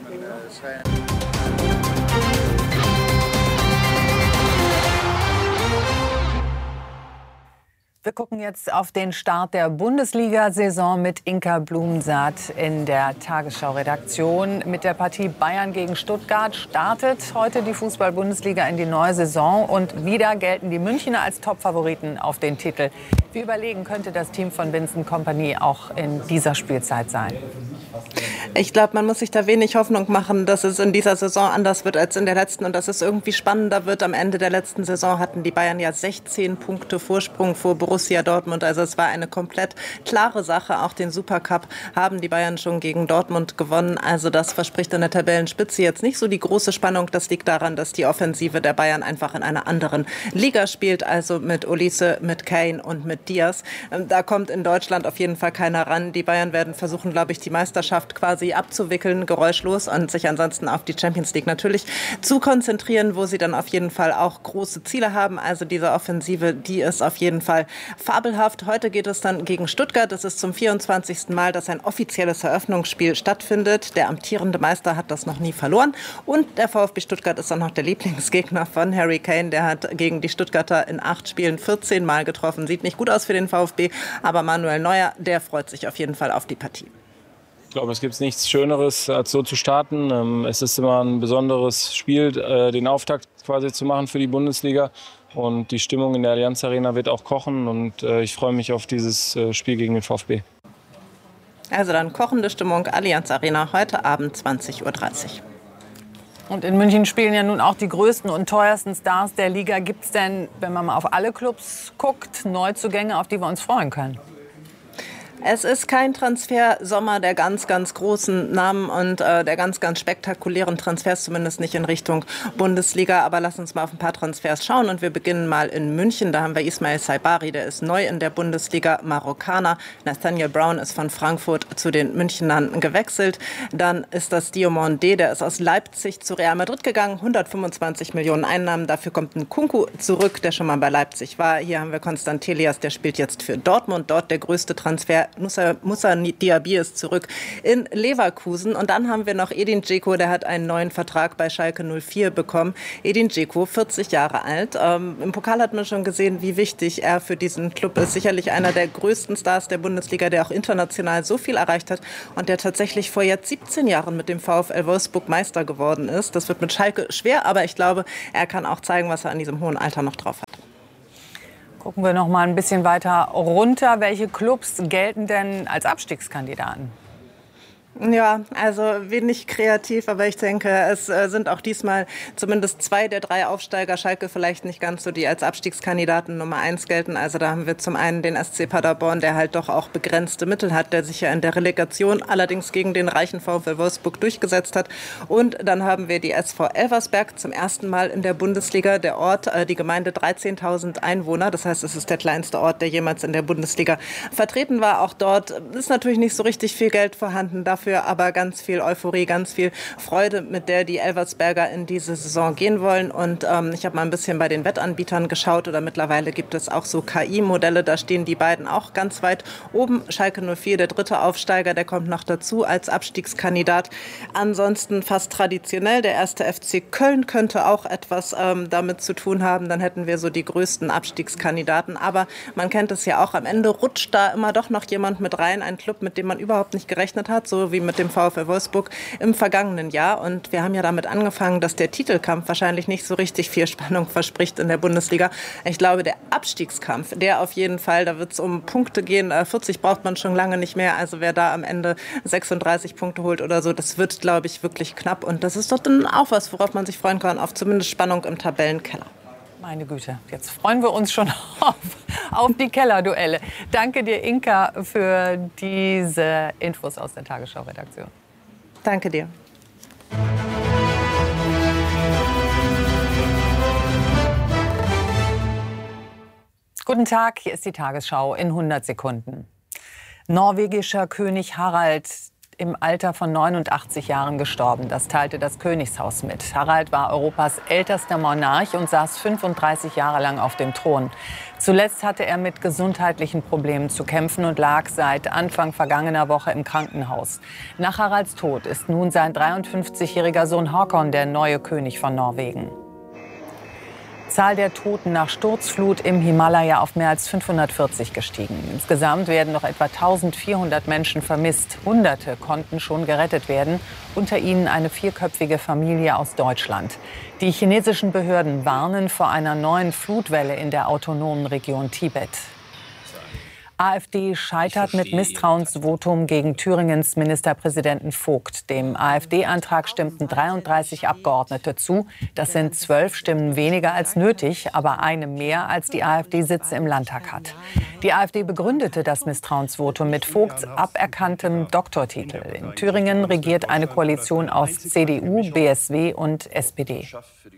Wir gucken jetzt auf den Start der Bundesliga-Saison mit Inka Blumensaat in der Tagesschau-Redaktion. Mit der Partie Bayern gegen Stuttgart startet heute die Fußball-Bundesliga in die neue Saison. Und wieder gelten die Münchner als Top-Favoriten auf den Titel. Wie überlegen könnte das Team von Vincent Kompany auch in dieser Spielzeit sein? Ich glaube, man muss sich da wenig Hoffnung machen, dass es in dieser Saison anders wird als in der letzten und dass es irgendwie spannender wird. Am Ende der letzten Saison hatten die Bayern ja 16 Punkte Vorsprung vor Borussia Dortmund. Also es war eine komplett klare Sache. Auch den Supercup haben die Bayern schon gegen Dortmund gewonnen. Also das verspricht an der Tabellenspitze jetzt nicht so die große Spannung. Das liegt daran, dass die Offensive der Bayern einfach in einer anderen Liga spielt. Also mit Olise, mit Kane und mit Diaz. Da kommt in Deutschland auf jeden Fall keiner ran. Die Bayern werden versuchen, glaube ich, die Meisterschaft quasi abzuwickeln, geräuschlos, und sich ansonsten auf die Champions League natürlich zu konzentrieren, wo sie dann auf jeden Fall auch große Ziele haben. Also diese Offensive, die ist auf jeden Fall fabelhaft. Heute geht es dann gegen Stuttgart. Es ist zum 24. Mal, dass ein offizielles Eröffnungsspiel stattfindet. Der amtierende Meister hat das noch nie verloren. Und der VfB Stuttgart ist dann noch der Lieblingsgegner von Harry Kane. Der hat gegen die Stuttgarter in 8 Spielen 14 Mal getroffen. Sieht nicht gut aus für den VfB, aber Manuel Neuer, der freut sich auf jeden Fall auf die Partie. Ich glaube, es gibt nichts Schöneres, als so zu starten. Es ist immer ein besonderes Spiel, den Auftakt quasi zu machen für die Bundesliga. Und die Stimmung in der Allianz Arena wird auch kochen. Und ich freue mich auf dieses Spiel gegen den VfB. Also dann kochende Stimmung, Allianz Arena, heute Abend 20:30 Uhr. Und in München spielen ja nun auch die größten und teuersten Stars der Liga. Gibt es denn, wenn man mal auf alle Clubs guckt, Neuzugänge, auf die wir uns freuen können? Es ist kein Transfersommer der ganz, ganz großen Namen und der ganz, ganz spektakulären Transfers, zumindest nicht in Richtung Bundesliga. Aber lass uns mal auf ein paar Transfers schauen. Und wir beginnen mal in München. Da haben wir Ismail Saibari, der ist neu in der Bundesliga, Marokkaner. Nathaniel Brown ist von Frankfurt zu den Münchnern gewechselt. Dann ist das Diomande, der ist aus Leipzig zu Real Madrid gegangen. 125 Millionen Einnahmen. Dafür kommt ein Kunku zurück, der schon mal bei Leipzig war. Hier haben wir Constant Telias, der spielt jetzt für Dortmund. Dort der größte Transfer. Moussa Diaby ist zurück in Leverkusen. Und dann haben wir noch Edin Dzeko, der hat einen neuen Vertrag bei Schalke 04 bekommen. Edin Dzeko, 40 Jahre alt. Im Pokal hat man schon gesehen, wie wichtig er für diesen Club ist. Sicherlich einer der größten Stars der Bundesliga, der auch international so viel erreicht hat und der tatsächlich vor jetzt 17 Jahren mit dem VfL Wolfsburg Meister geworden ist. Das wird mit Schalke schwer, aber ich glaube, er kann auch zeigen, was er an diesem hohen Alter noch drauf hat. Gucken wir noch mal ein bisschen weiter runter. Welche Clubs gelten denn als Abstiegskandidaten? Ja, also wenig kreativ, aber ich denke, es sind auch diesmal zumindest 2 der 3 Aufsteiger, Schalke vielleicht nicht ganz so, die als Abstiegskandidaten Nummer 1 gelten. Also da haben wir zum einen den SC Paderborn, der halt doch auch begrenzte Mittel hat, der sich ja in der Relegation allerdings gegen den reichen VfL Wolfsburg durchgesetzt hat. Und dann haben wir die SV Elversberg, zum ersten Mal in der Bundesliga, der Ort, die Gemeinde 13.000 Einwohner. Das heißt, es ist der kleinste Ort, der jemals in der Bundesliga vertreten war. Auch dort ist natürlich nicht so richtig viel Geld vorhanden, dafür aber ganz viel Euphorie, ganz viel Freude, mit der die Elversberger in diese Saison gehen wollen. Und ich habe mal ein bisschen bei den Wettanbietern geschaut, oder mittlerweile gibt es auch so KI-Modelle, da stehen die beiden auch ganz weit oben. Schalke 04, der 3. Aufsteiger, der kommt noch dazu als Abstiegskandidat. Ansonsten fast traditionell, der 1. FC Köln könnte auch etwas damit zu tun haben. Dann hätten wir so die größten Abstiegskandidaten. Aber man kennt es ja auch, am Ende rutscht da immer doch noch jemand mit rein, ein Club, mit dem man überhaupt nicht gerechnet hat, so wie wie mit dem VfL Wolfsburg im vergangenen Jahr. Und wir haben ja damit angefangen, dass der Titelkampf wahrscheinlich nicht so richtig viel Spannung verspricht in der Bundesliga. Ich glaube, der Abstiegskampf, der auf jeden Fall, da wird es um Punkte gehen. 40 braucht man schon lange nicht mehr. Also wer da am Ende 36 Punkte holt oder so, das wird, glaube ich, wirklich knapp. Und das ist doch dann auch was, worauf man sich freuen kann, auf zumindest Spannung im Tabellenkeller. Meine Güte, jetzt freuen wir uns schon auf die Kellerduelle. Danke dir, Inka, für diese Infos aus der Tagesschau-Redaktion. Danke dir. Guten Tag, hier ist die Tagesschau in 100 Sekunden. Norwegischer König Harald im Alter von 89 Jahren gestorben. Das teilte das Königshaus mit. Harald war Europas ältester Monarch und saß 35 Jahre lang auf dem Thron. Zuletzt hatte er mit gesundheitlichen Problemen zu kämpfen und lag seit Anfang vergangener Woche im Krankenhaus. Nach Haralds Tod ist nun sein 53-jähriger Sohn Håkon der neue König von Norwegen. Zahl der Toten nach Sturzflut im Himalaya auf mehr als 540 gestiegen. Insgesamt werden noch etwa 1400 Menschen vermisst. Hunderte konnten schon gerettet werden, unter ihnen eine 4-köpfige Familie aus Deutschland. Die chinesischen Behörden warnen vor einer neuen Flutwelle in der autonomen Region Tibet. AfD scheitert mit Misstrauensvotum gegen Thüringens Ministerpräsidenten Vogt. Dem AfD-Antrag stimmten 33 Abgeordnete zu. Das sind 12 Stimmen weniger als nötig, aber eine mehr, als die AfD Sitze im Landtag hat. Die AfD begründete das Misstrauensvotum mit Vogts aberkanntem Doktortitel. In Thüringen regiert eine Koalition aus CDU, BSW und SPD.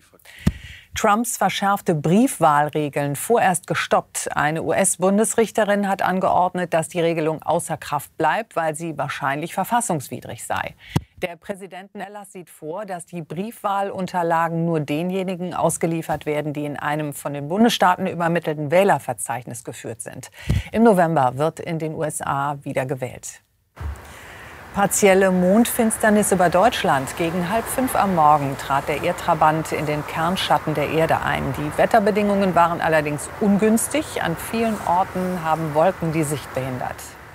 Trumps verschärfte Briefwahlregeln vorerst gestoppt. Eine US-Bundesrichterin hat angeordnet, dass die Regelung außer Kraft bleibt, weil sie wahrscheinlich verfassungswidrig sei. Der Präsidentenerlass sieht vor, dass die Briefwahlunterlagen nur denjenigen ausgeliefert werden, die in einem von den Bundesstaaten übermittelten Wählerverzeichnis geführt sind. Im November wird in den USA wieder gewählt. Partielle Mondfinsternis über Deutschland. Gegen 4:30 am Morgen trat der Erdtrabant in den Kernschatten der Erde ein. Die Wetterbedingungen waren allerdings ungünstig. An vielen Orten haben Wolken die Sicht behindert.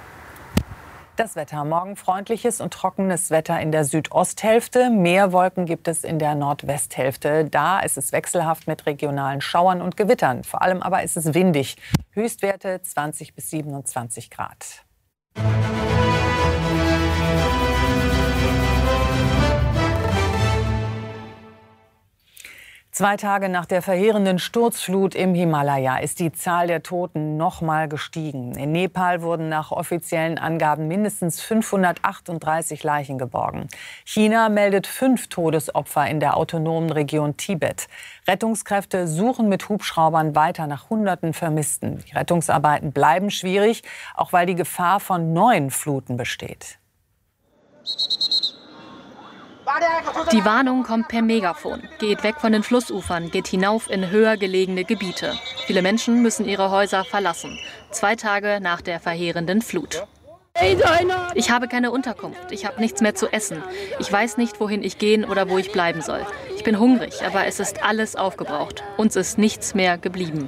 Das Wetter. Morgen freundliches und trockenes Wetter in der Südosthälfte. Mehr Wolken gibt es in der Nordwesthälfte. Da ist es wechselhaft mit regionalen Schauern und Gewittern. Vor allem aber ist es windig. Höchstwerte 20 bis 27 Grad. 2 Tage nach der verheerenden Sturzflut im Himalaya ist die Zahl der Toten noch mal gestiegen. In Nepal wurden nach offiziellen Angaben mindestens 538 Leichen geborgen. China meldet 5 Todesopfer in der autonomen Region Tibet. Rettungskräfte suchen mit Hubschraubern weiter nach Hunderten Vermissten. Die Rettungsarbeiten bleiben schwierig, auch weil die Gefahr von neuen Fluten besteht. Die Warnung kommt per Megafon. Geht weg von den Flussufern, geht hinauf in höher gelegene Gebiete. Viele Menschen müssen ihre Häuser verlassen. 2 Tage nach der verheerenden Flut. Ich habe keine Unterkunft. Ich habe nichts mehr zu essen. Ich weiß nicht, wohin ich gehen oder wo ich bleiben soll. Ich bin hungrig, aber es ist alles aufgebraucht. Uns ist nichts mehr geblieben.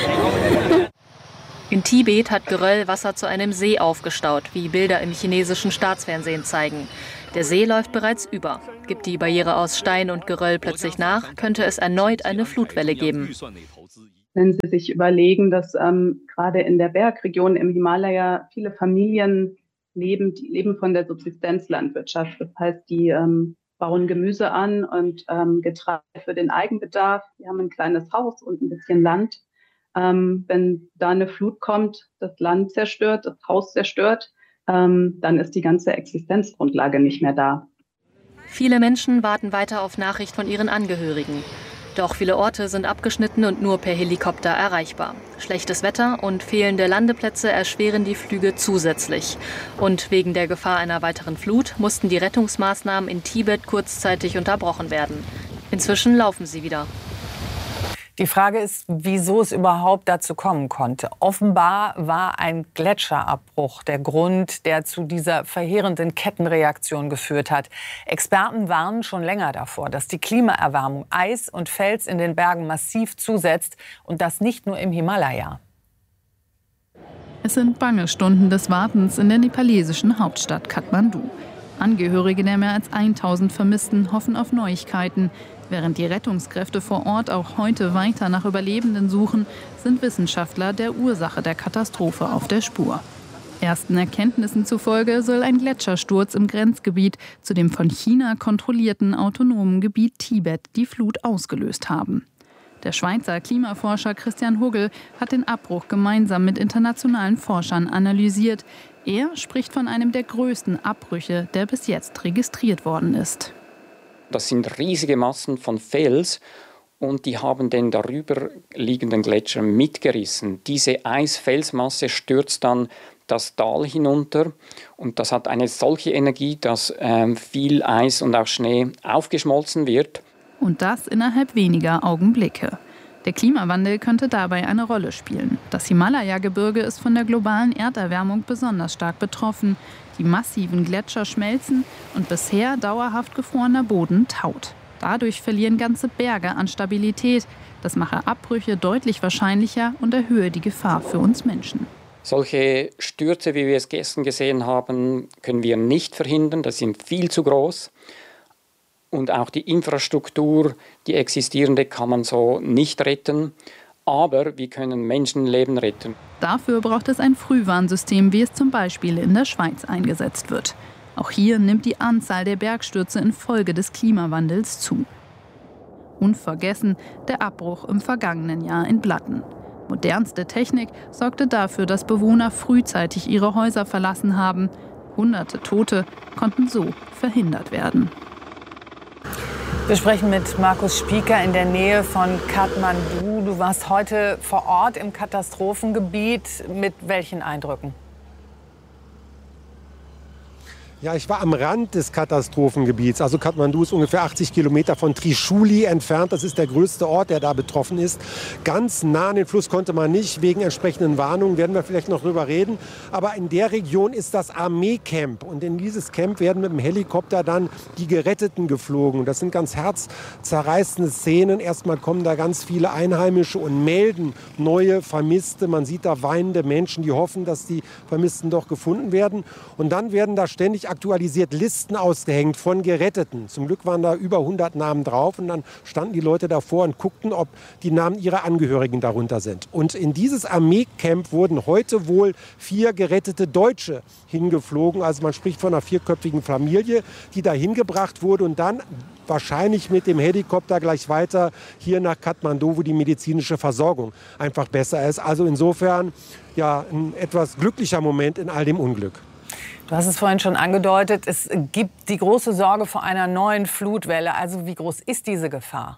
In Tibet hat Geröll Wasser zu einem See aufgestaut, wie Bilder im chinesischen Staatsfernsehen zeigen. Der See läuft bereits über. Gibt die Barriere aus Stein und Geröll plötzlich nach, könnte es erneut eine Flutwelle geben. Wenn Sie sich überlegen, dass gerade in der Bergregion im Himalaya viele Familien leben, die leben von der Subsistenzlandwirtschaft. Das heißt, die bauen Gemüse an und Getreide für den Eigenbedarf. Die haben ein kleines Haus und ein bisschen Land. Wenn da eine Flut kommt, das Land zerstört, das Haus zerstört, dann ist die ganze Existenzgrundlage nicht mehr da. Viele Menschen warten weiter auf Nachricht von ihren Angehörigen. Doch viele Orte sind abgeschnitten und nur per Helikopter erreichbar. Schlechtes Wetter und fehlende Landeplätze erschweren die Flüge zusätzlich. Und wegen der Gefahr einer weiteren Flut mussten die Rettungsmaßnahmen in Tibet kurzzeitig unterbrochen werden. Inzwischen laufen sie wieder. Die Frage ist, wieso es überhaupt dazu kommen konnte. Offenbar war ein Gletscherabbruch der Grund, der zu dieser verheerenden Kettenreaktion geführt hat. Experten warnen schon länger davor, dass die Klimaerwärmung Eis und Fels in den Bergen massiv zusetzt und das nicht nur im Himalaya. Es sind bange Stunden des Wartens in der nepalesischen Hauptstadt Kathmandu. Angehörige der mehr als 1000 Vermissten hoffen auf Neuigkeiten. Während die Rettungskräfte vor Ort auch heute weiter nach Überlebenden suchen, sind Wissenschaftler der Ursache der Katastrophe auf der Spur. Ersten Erkenntnissen zufolge soll ein Gletschersturz im Grenzgebiet zu dem von China kontrollierten autonomen Gebiet Tibet die Flut ausgelöst haben. Der Schweizer Klimaforscher Christian Huggel hat den Abbruch gemeinsam mit internationalen Forschern analysiert. Er spricht von einem der größten Abbrüche, der bis jetzt registriert worden ist. Das sind riesige Massen von Fels und die haben den darüber liegenden Gletscher mitgerissen. Diese Eisfelsmasse stürzt dann das Tal hinunter und das hat eine solche Energie, dass viel Eis und auch Schnee aufgeschmolzen wird. Und das innerhalb weniger Augenblicke. Der Klimawandel könnte dabei eine Rolle spielen. Das Himalaya-Gebirge ist von der globalen Erderwärmung besonders stark betroffen. Die massiven Gletscher schmelzen und bisher dauerhaft gefrorener Boden taut. Dadurch verlieren ganze Berge an Stabilität. Das mache Abbrüche deutlich wahrscheinlicher und erhöhe die Gefahr für uns Menschen. Solche Stürze, wie wir es gestern gesehen haben, können wir nicht verhindern. Das sind viel zu groß. Und auch die Infrastruktur, die existierende, kann man so nicht retten. Aber wir können Menschenleben retten. Dafür braucht es ein Frühwarnsystem, wie es zum Beispiel in der Schweiz eingesetzt wird. Auch hier nimmt die Anzahl der Bergstürze infolge des Klimawandels zu. Unvergessen der Abbruch im vergangenen Jahr in Blatten. Modernste Technik sorgte dafür, dass Bewohner frühzeitig ihre Häuser verlassen haben. Hunderte Tote konnten so verhindert werden. Wir sprechen mit Markus Spieker in der Nähe von Kathmandu. Du warst heute vor Ort im Katastrophengebiet. Mit welchen Eindrücken? Ja, ich war am Rand des Katastrophengebiets. Also Kathmandu ist ungefähr 80 Kilometer von Trishuli entfernt. Das ist der größte Ort, der da betroffen ist. Ganz nah an den Fluss konnte man nicht, wegen entsprechenden Warnungen, werden wir vielleicht noch drüber reden. Aber in der Region ist das Armeecamp. Und in dieses Camp werden mit dem Helikopter dann die Geretteten geflogen. Das sind ganz herzzerreißende Szenen. Erstmal kommen da ganz viele Einheimische und melden neue Vermisste. Man sieht da weinende Menschen, die hoffen, dass die Vermissten doch gefunden werden. Und dann werden da ständig aktualisiert Listen ausgehängt von Geretteten. Zum Glück waren da über 100 Namen drauf und dann standen die Leute davor und guckten, ob die Namen ihrer Angehörigen darunter sind. Und in dieses Armeecamp wurden heute wohl 4 gerettete Deutsche hingeflogen. Also man spricht von einer 4-köpfigen Familie, die da hingebracht wurde und dann wahrscheinlich mit dem Helikopter gleich weiter hier nach Kathmandu, wo die medizinische Versorgung einfach besser ist. Also insofern ja ein etwas glücklicher Moment in all dem Unglück. Du hast es vorhin schon angedeutet, es gibt die große Sorge vor einer neuen Flutwelle. Also wie groß ist diese Gefahr?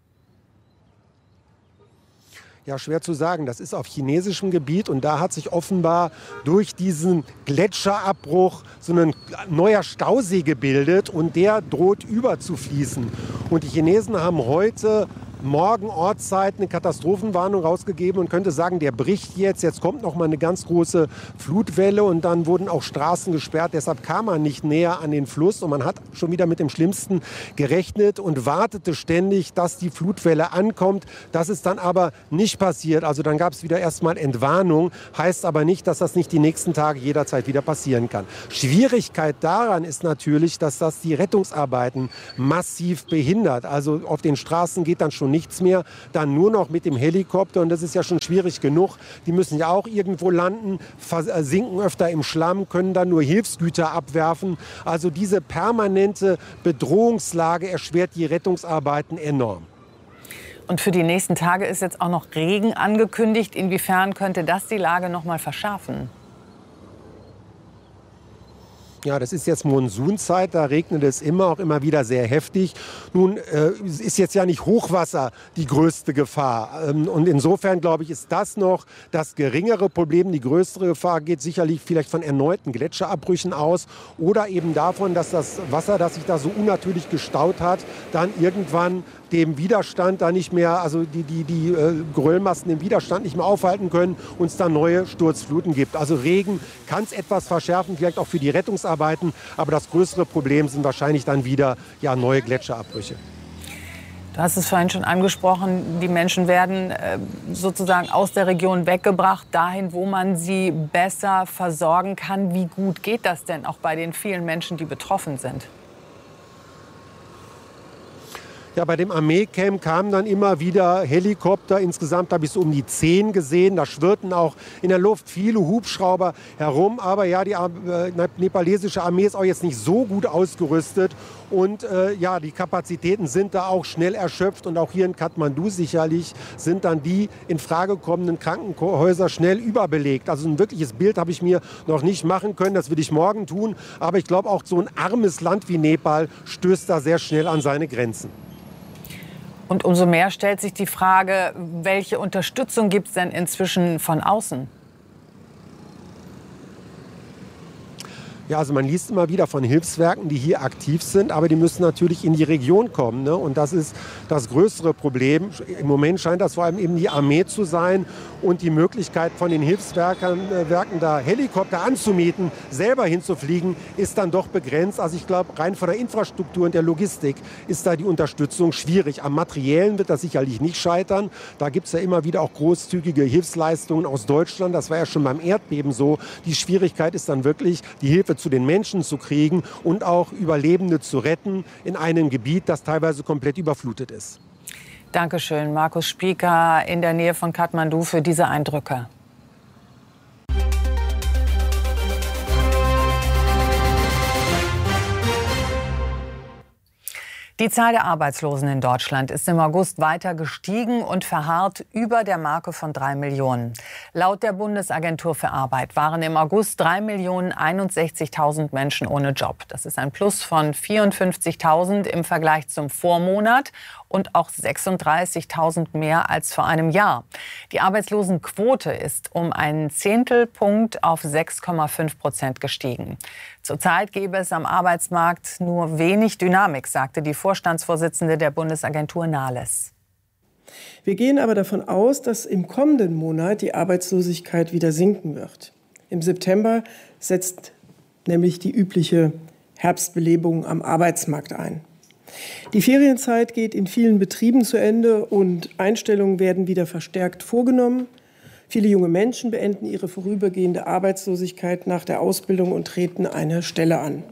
Ja, schwer zu sagen. Das ist auf chinesischem Gebiet und da hat sich offenbar durch diesen Gletscherabbruch so ein neuer Stausee gebildet und der droht überzufließen. Und die Chinesen haben heute morgen Ortszeit eine Katastrophenwarnung rausgegeben und könnte sagen, der bricht jetzt. Jetzt kommt noch mal eine ganz große Flutwelle und dann wurden auch Straßen gesperrt. Deshalb kam man nicht näher an den Fluss und man hat schon wieder mit dem Schlimmsten gerechnet und wartete ständig, dass die Flutwelle ankommt. Das ist dann aber nicht passiert. Also dann gab es wieder erstmal Entwarnung. Heißt aber nicht, dass das nicht die nächsten Tage jederzeit wieder passieren kann. Schwierigkeit daran ist natürlich, dass das die Rettungsarbeiten massiv behindert. Also auf den Straßen geht dann schon nichts mehr, dann nur noch mit dem Helikopter und das ist ja schon schwierig genug. Die müssen ja auch irgendwo landen, versinken öfter im Schlamm, können dann nur Hilfsgüter abwerfen. Also diese permanente Bedrohungslage erschwert die Rettungsarbeiten enorm. Und für die nächsten Tage ist jetzt auch noch Regen angekündigt. Inwiefern könnte das die Lage noch mal verschärfen? Ja, das ist jetzt Monsunzeit, da regnet es immer, auch immer wieder sehr heftig. Nun ist jetzt ja nicht Hochwasser die größte Gefahr. Und insofern, glaube ich, ist das noch das geringere Problem. Die größere Gefahr geht sicherlich vielleicht von erneuten Gletscherabbrüchen aus oder eben davon, dass das Wasser, das sich da so unnatürlich gestaut hat, dann irgendwann dem Widerstand da nicht mehr, also die Geröllmassen den Widerstand nicht mehr aufhalten können und es dann neue Sturzfluten gibt. Also Regen kann es etwas verschärfen, vielleicht auch für die Rettungsarbeiten, aber das größere Problem sind wahrscheinlich dann wieder ja, neue Gletscherabbrüche. Du hast es vorhin schon angesprochen, die Menschen werden sozusagen aus der Region weggebracht, dahin, wo man sie besser versorgen kann. Wie gut geht das denn auch bei den vielen Menschen, die betroffen sind? Ja, bei dem Armeecamp kamen dann immer wieder Helikopter. Insgesamt habe ich so um die 10 gesehen. Da schwirrten auch in der Luft viele Hubschrauber herum. Aber ja, die nepalesische Armee ist auch jetzt nicht so gut ausgerüstet. Und ja, die Kapazitäten sind da auch schnell erschöpft. Und auch hier in Kathmandu sicherlich sind dann die in Frage kommenden Krankenhäuser schnell überbelegt. Also ein wirkliches Bild habe ich mir noch nicht machen können. Das will ich morgen tun. Aber ich glaube, auch so ein armes Land wie Nepal stößt da sehr schnell an seine Grenzen. Und umso mehr stellt sich die Frage, welche Unterstützung gibt es denn inzwischen von außen? Ja, also man liest immer wieder von Hilfswerken, die hier aktiv sind, aber die müssen natürlich in die Region kommen, ne? Und das ist das größere Problem. Im Moment scheint das vor allem eben die Armee zu sein und die Möglichkeit von den Hilfswerken da Helikopter anzumieten, selber hinzufliegen, ist dann doch begrenzt. Also ich glaube, rein von der Infrastruktur und der Logistik ist da die Unterstützung schwierig. Am Materiellen wird das sicherlich nicht scheitern. Da gibt es ja immer wieder auch großzügige Hilfsleistungen aus Deutschland. Das war ja schon beim Erdbeben so. Die Schwierigkeit ist dann wirklich, die Hilfe zu den Menschen zu kriegen und auch Überlebende zu retten in einem Gebiet, das teilweise komplett überflutet ist. Dankeschön, Markus Spieker in der Nähe von Kathmandu für diese Eindrücke. Die Zahl der Arbeitslosen in Deutschland ist im August weiter gestiegen und verharrt über der Marke von 3 Millionen. Laut der Bundesagentur für Arbeit waren im August 3.061.000 Menschen ohne Job. Das ist ein Plus von 54.000 im Vergleich zum Vormonat und auch 36.000 mehr als vor einem Jahr. Die Arbeitslosenquote ist um einen Zehntelpunkt auf 6,5% gestiegen. Zurzeit gäbe es am Arbeitsmarkt nur wenig Dynamik, sagte die Vorstandsvorsitzende der Bundesagentur Nahles. Wir gehen aber davon aus, dass im kommenden Monat die Arbeitslosigkeit wieder sinken wird. Im September setzt nämlich die übliche Herbstbelebung am Arbeitsmarkt ein. Die Ferienzeit geht in vielen Betrieben zu Ende und Einstellungen werden wieder verstärkt vorgenommen. Viele junge Menschen beenden ihre vorübergehende Arbeitslosigkeit nach der Ausbildung und treten eine Stelle an.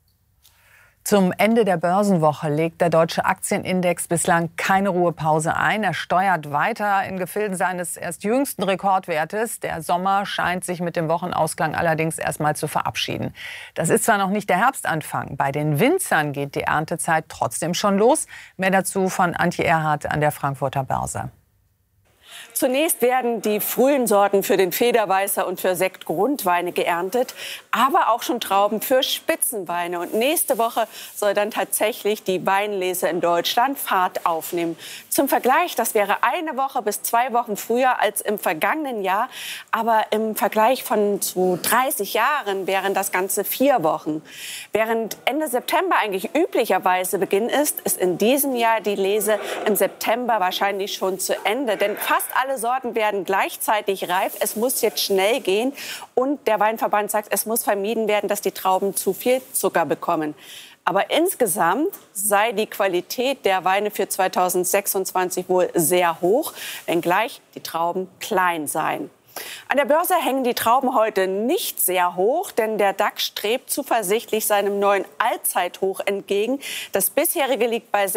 Zum Ende der Börsenwoche legt der deutsche Aktienindex bislang keine Ruhepause ein. Er steuert weiter in Gefilden seines erst jüngsten Rekordwertes. Der Sommer scheint sich mit dem Wochenausklang allerdings erstmal zu verabschieden. Das ist zwar noch nicht der Herbstanfang. Bei den Winzern geht die Erntezeit trotzdem schon los. Mehr dazu von Antje Erhardt an der Frankfurter Börse. Zunächst werden die frühen Sorten für den Federweißer und für Sektgrundweine geerntet, aber auch schon Trauben für Spitzenweine. Und nächste Woche soll dann tatsächlich die Weinlese in Deutschland Fahrt aufnehmen. Zum Vergleich, das wäre 1 Woche bis 2 Wochen früher als im vergangenen Jahr. Aber im Vergleich von zu 30 Jahren wären das Ganze 4 Wochen. Während Ende September eigentlich üblicherweise Beginn ist, ist in diesem Jahr die Lese im September wahrscheinlich schon zu Ende. Denn fast alle Sorten werden gleichzeitig reif. Es muss jetzt schnell gehen. Und der Weinverband sagt, es muss vermieden werden, dass die Trauben zu viel Zucker bekommen. Aber insgesamt sei die Qualität der Weine für 2026 wohl sehr hoch, wenngleich die Trauben klein seien. An der Börse hängen die Trauben heute nicht sehr hoch, denn der DAX strebt zuversichtlich seinem neuen Allzeithoch entgegen. Das bisherige liegt bei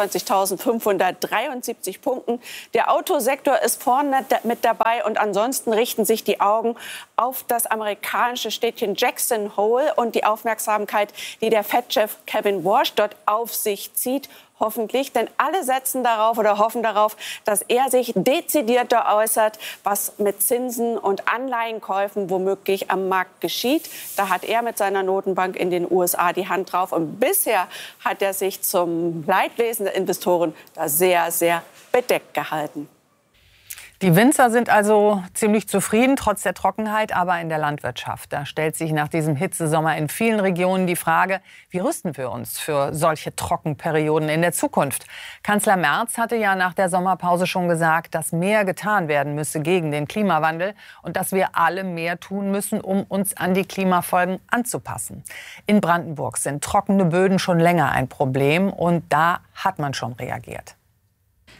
26.573 Punkten. Der Autosektor ist vorne mit dabei und ansonsten richten sich die Augen auf das amerikanische Städtchen Jackson Hole und die Aufmerksamkeit, die der Fed-Chef Kevin Warsh dort auf sich zieht. Hoffentlich, denn alle setzen darauf oder hoffen darauf, dass er sich dezidierter äußert, was mit Zinsen und Anleihenkäufen womöglich am Markt geschieht. Da hat er mit seiner Notenbank in den USA die Hand drauf. Und bisher hat er sich zum Leidwesen der Investoren da sehr, sehr bedeckt gehalten. Die Winzer sind also ziemlich zufrieden, trotz der Trockenheit, aber in der Landwirtschaft. Da stellt sich nach diesem Hitzesommer in vielen Regionen die Frage, wie rüsten wir uns für solche Trockenperioden in der Zukunft? Kanzler Merz hatte ja nach der Sommerpause schon gesagt, dass mehr getan werden müsse gegen den Klimawandel und dass wir alle mehr tun müssen, um uns an die Klimafolgen anzupassen. In Brandenburg sind trockene Böden schon länger ein Problem und da hat man schon reagiert.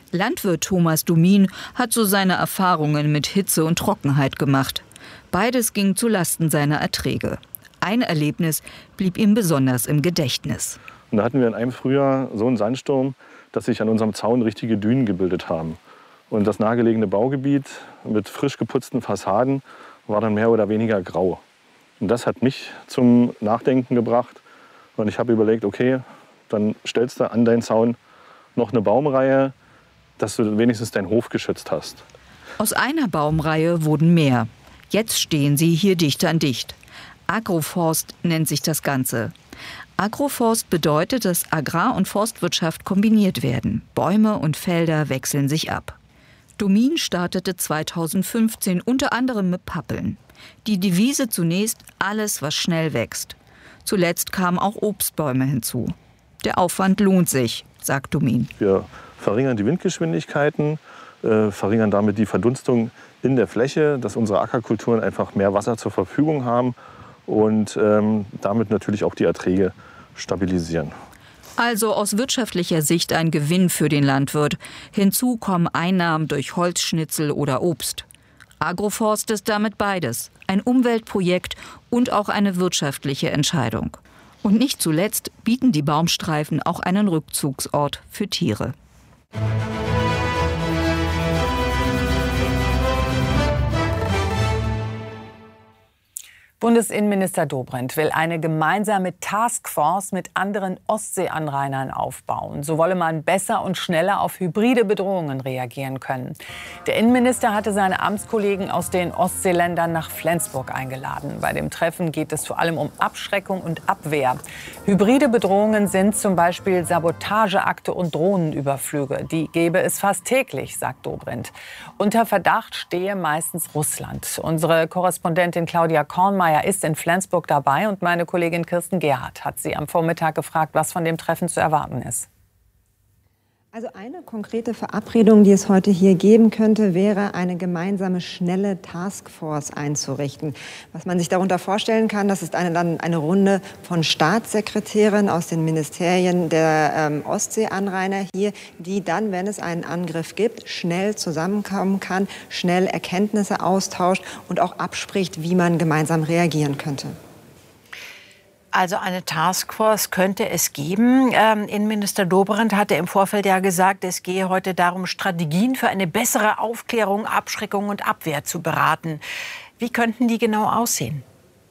Landwirt Thomas Dumin hat so seine Erfahrungen mit Hitze und Trockenheit gemacht. Beides ging zu Lasten seiner Erträge. Ein Erlebnis blieb ihm besonders im Gedächtnis. Und da hatten wir in einem Frühjahr so einen Sandsturm, dass sich an unserem Zaun richtige Dünen gebildet haben. Und das nahegelegene Baugebiet mit frisch geputzten Fassaden war dann mehr oder weniger grau. Und das hat mich zum Nachdenken gebracht. Und ich habe überlegt, okay, dann stellst du an deinen Zaun noch eine Baumreihe, dass du wenigstens deinen Hof geschützt hast. Aus einer Baumreihe wurden mehr. Jetzt stehen sie hier dicht an dicht. Agroforst nennt sich das Ganze. Agroforst bedeutet, dass Agrar- und Forstwirtschaft kombiniert werden. Bäume und Felder wechseln sich ab. Dumin startete 2015 unter anderem mit Pappeln. Die Devise zunächst: alles, was schnell wächst. Zuletzt kamen auch Obstbäume hinzu. Der Aufwand lohnt sich, sagt Dumin. Wir verringern die Windgeschwindigkeiten, verringern damit die Verdunstung in der Fläche, dass unsere Ackerkulturen einfach mehr Wasser zur Verfügung haben und damit natürlich auch die Erträge stabilisieren. Also aus wirtschaftlicher Sicht ein Gewinn für den Landwirt. Hinzu kommen Einnahmen durch Holzschnitzel oder Obst. Agroforst ist damit beides. Ein Umweltprojekt und auch eine wirtschaftliche Entscheidung. Und nicht zuletzt bieten die Baumstreifen auch einen Rückzugsort für Tiere. Bundesinnenminister Dobrindt will eine gemeinsame Taskforce mit anderen Ostseeanrainern aufbauen. So wolle man besser und schneller auf hybride Bedrohungen reagieren können. Der Innenminister hatte seine Amtskollegen aus den Ostseeländern nach Flensburg eingeladen. Bei dem Treffen geht es vor allem um Abschreckung und Abwehr. Hybride Bedrohungen sind zum Beispiel Sabotageakte und Drohnenüberflüge. Die gäbe es fast täglich, sagt Dobrindt. Unter Verdacht stehe meistens Russland. Unsere Korrespondentin Claudia Kornmeier ist in Flensburg dabei und meine Kollegin Kirsten Gerhardt hat sie am Vormittag gefragt, was von dem Treffen zu erwarten ist. Also eine konkrete Verabredung, die es heute hier geben könnte, wäre eine gemeinsame schnelle Taskforce einzurichten. Was man sich darunter vorstellen kann, das ist eine Runde von Staatssekretären aus den Ministerien der Ostseeanrainer hier, die dann, wenn es einen Angriff gibt, schnell zusammenkommen kann, schnell Erkenntnisse austauscht und auch abspricht, wie man gemeinsam reagieren könnte. Also eine Taskforce könnte es geben. Innenminister Dobrindt hatte im Vorfeld ja gesagt, es gehe heute darum, Strategien für eine bessere Aufklärung, Abschreckung und Abwehr zu beraten. Wie könnten die genau aussehen?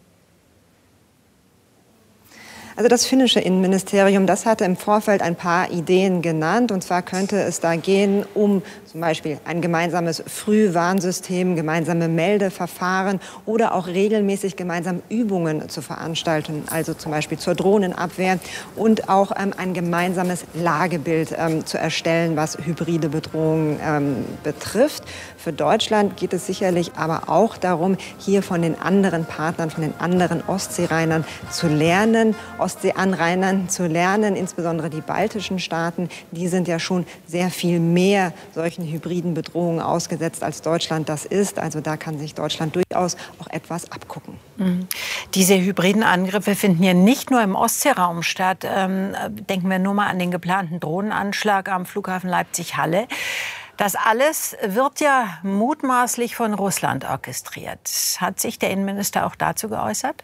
Also das finnische Innenministerium, das hatte im Vorfeld ein paar Ideen genannt. Und zwar könnte es da gehen um zum Beispiel ein gemeinsames Frühwarnsystem, gemeinsame Meldeverfahren oder auch regelmäßig gemeinsam Übungen zu veranstalten, also zum Beispiel zur Drohnenabwehr und auch ein gemeinsames Lagebild zu erstellen, was hybride Bedrohungen betrifft. Für Deutschland geht es sicherlich aber auch darum, hier von den anderen Partnern, von den anderen Ostseereinern zu lernen, Ostseeanrainern zu lernen, insbesondere die baltischen Staaten. Die sind ja schon sehr viel mehr solchen hybriden Bedrohungen ausgesetzt, als Deutschland das ist. Also da kann sich Deutschland durchaus auch etwas abgucken. Diese hybriden Angriffe finden ja nicht nur im Ostseeraum statt. Denken wir nur mal an den geplanten Drohnenanschlag am Flughafen Leipzig-Halle. Das alles wird ja mutmaßlich von Russland orchestriert. Hat sich der Innenminister auch dazu geäußert?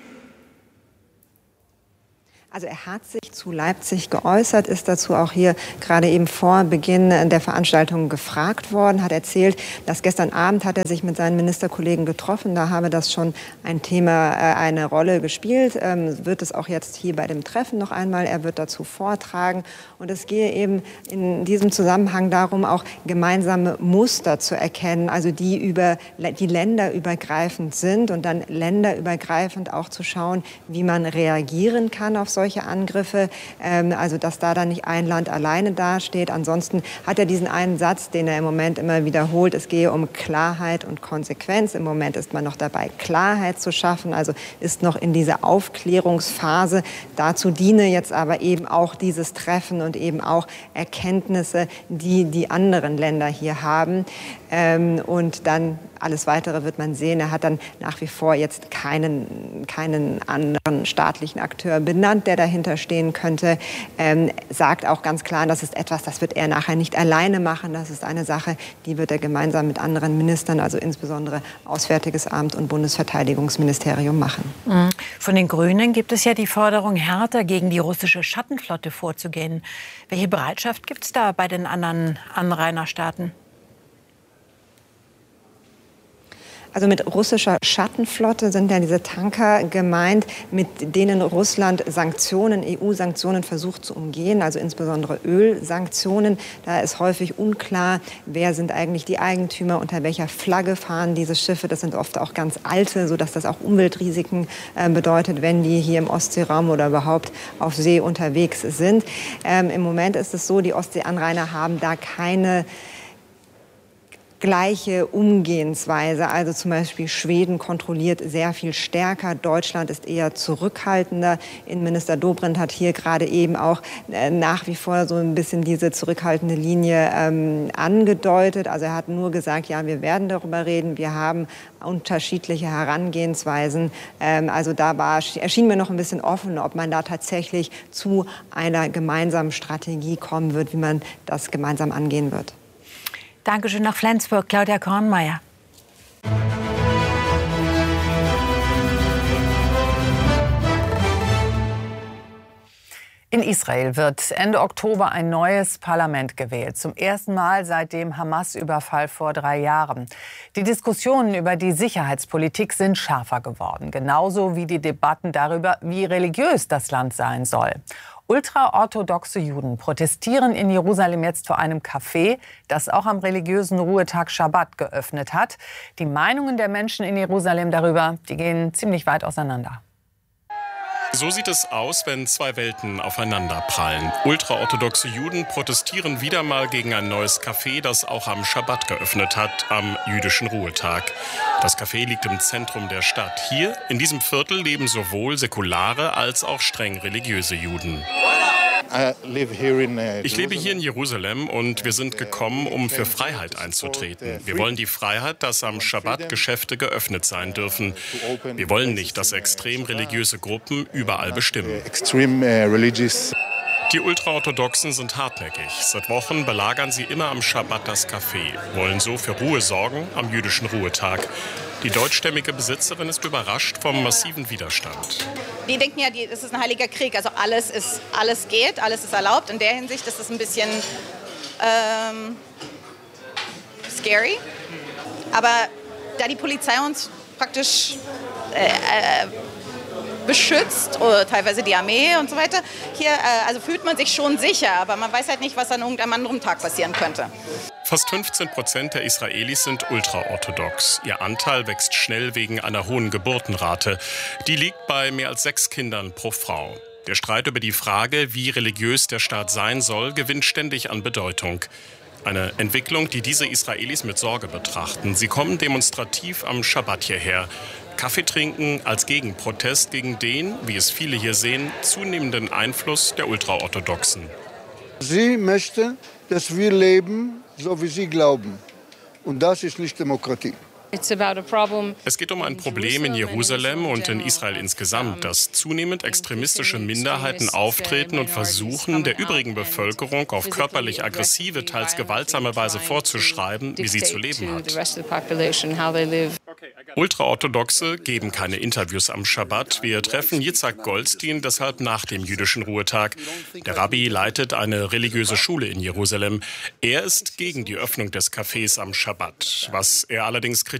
Also er hat sich zu Leipzig geäußert, ist dazu auch hier gerade eben vor Beginn der Veranstaltung gefragt worden, hat erzählt, dass gestern Abend hat er sich mit seinen Ministerkollegen getroffen. Da habe das schon ein Thema, eine Rolle gespielt. Wird es auch jetzt hier bei dem Treffen noch einmal. Er wird dazu vortragen. Und es gehe eben in diesem Zusammenhang darum, auch gemeinsame Muster zu erkennen, also die länderübergreifend sind und dann länderübergreifend auch zu schauen, wie man reagieren kann auf solche Angriffe, also dass da dann nicht ein Land alleine dasteht. Ansonsten hat er diesen einen Satz, den er im Moment immer wiederholt, es gehe um Klarheit und Konsequenz. Im Moment ist man noch dabei, Klarheit zu schaffen, also ist noch in dieser Aufklärungsphase. Dazu diene jetzt aber eben auch dieses Treffen und eben auch Erkenntnisse, die die anderen Länder hier haben. Und dann alles Weitere wird man sehen. Er hat dann nach wie vor jetzt keinen anderen staatlichen Akteur benannt, der dahinter stehen könnte, sagt auch ganz klar, das ist etwas, das wird er nachher nicht alleine machen. Das ist eine Sache, die wird er gemeinsam mit anderen Ministern, also insbesondere Auswärtiges Amt und Bundesverteidigungsministerium machen. Von den Grünen gibt es ja die Forderung, härter gegen die russische Schattenflotte vorzugehen. Welche Bereitschaft gibt es da bei den anderen Anrainerstaaten? Also mit russischer Schattenflotte sind ja diese Tanker gemeint, mit denen Russland Sanktionen, EU-Sanktionen versucht zu umgehen, also insbesondere Ölsanktionen. Da ist häufig unklar, wer sind eigentlich die Eigentümer, unter welcher Flagge fahren diese Schiffe. Das sind oft auch ganz alte, sodass das auch Umweltrisiken bedeutet, wenn die hier im Ostseeraum oder überhaupt auf See unterwegs sind. Im Moment ist es so, die Ostseeanrainer haben da keine gleiche Umgehensweise. Also zum Beispiel Schweden kontrolliert sehr viel stärker, Deutschland ist eher zurückhaltender. Innenminister Dobrindt hat hier gerade eben auch nach wie vor so ein bisschen diese zurückhaltende Linie angedeutet. Also er hat nur gesagt, ja, wir werden darüber reden, wir haben unterschiedliche Herangehensweisen. Also erschien mir noch ein bisschen offen, ob man da tatsächlich zu einer gemeinsamen Strategie kommen wird, wie man das gemeinsam angehen wird. Dankeschön nach Flensburg, Claudia Kornmeier. In Israel wird Ende Oktober ein neues Parlament gewählt. Zum ersten Mal seit dem Hamas-Überfall vor 3 Jahren. Die Diskussionen über die Sicherheitspolitik sind schärfer geworden. Genauso wie die Debatten darüber, wie religiös das Land sein soll. Ultraorthodoxe Juden protestieren in Jerusalem jetzt vor einem Café, das auch am religiösen Ruhetag Schabbat geöffnet hat. Die Meinungen der Menschen in Jerusalem darüber, die gehen ziemlich weit auseinander. So sieht es aus, wenn 2 Welten aufeinanderprallen. Ultraorthodoxe Juden protestieren wieder mal gegen ein neues Café, das auch am Schabbat geöffnet hat, am jüdischen Ruhetag. Das Café liegt im Zentrum der Stadt. Hier, in diesem Viertel, leben sowohl säkulare als auch streng religiöse Juden. Ich lebe hier in Jerusalem und wir sind gekommen, um für Freiheit einzutreten. Wir wollen die Freiheit, dass am Schabbat Geschäfte geöffnet sein dürfen. Wir wollen nicht, dass extrem religiöse Gruppen überall bestimmen. Die Ultraorthodoxen sind hartnäckig. Seit Wochen belagern sie immer am Schabbat das Café, wollen so für Ruhe sorgen am jüdischen Ruhetag. Die deutschstämmige Besitzerin ist überrascht vom massiven Widerstand. Die denken ja, es ist ein heiliger Krieg, also alles geht, alles ist erlaubt. In der Hinsicht ist es ein bisschen scary. Aber da die Polizei uns praktisch beschützt, oder teilweise die Armee und so weiter, hier also fühlt man sich schon sicher, aber man weiß halt nicht, was an irgendeinem anderen Tag passieren könnte. Fast 15% der Israelis sind ultraorthodox. Ihr Anteil wächst schnell wegen einer hohen Geburtenrate. Die liegt bei mehr als 6 Kindern pro Frau. Der Streit über die Frage, wie religiös der Staat sein soll, gewinnt ständig an Bedeutung. Eine Entwicklung, die diese Israelis mit Sorge betrachten. Sie kommen demonstrativ am Schabbat hierher. Kaffee trinken als Gegenprotest gegen den, wie es viele hier sehen, zunehmenden Einfluss der Ultraorthodoxen. Sie möchten, dass wir leben, so wie sie glauben. Und das ist nicht Demokratie. Es geht um ein Problem in Jerusalem und in Israel insgesamt, dass zunehmend extremistische Minderheiten auftreten und versuchen, der übrigen Bevölkerung auf körperlich aggressive, teils gewaltsame Weise vorzuschreiben, wie sie zu leben hat. Ultraorthodoxe geben keine Interviews am Schabbat. Wir treffen Yitzhak Goldstein deshalb nach dem jüdischen Ruhetag. Der Rabbi leitet eine religiöse Schule in Jerusalem. Er ist gegen die Öffnung des Cafés am Schabbat, was er allerdings kritisiert.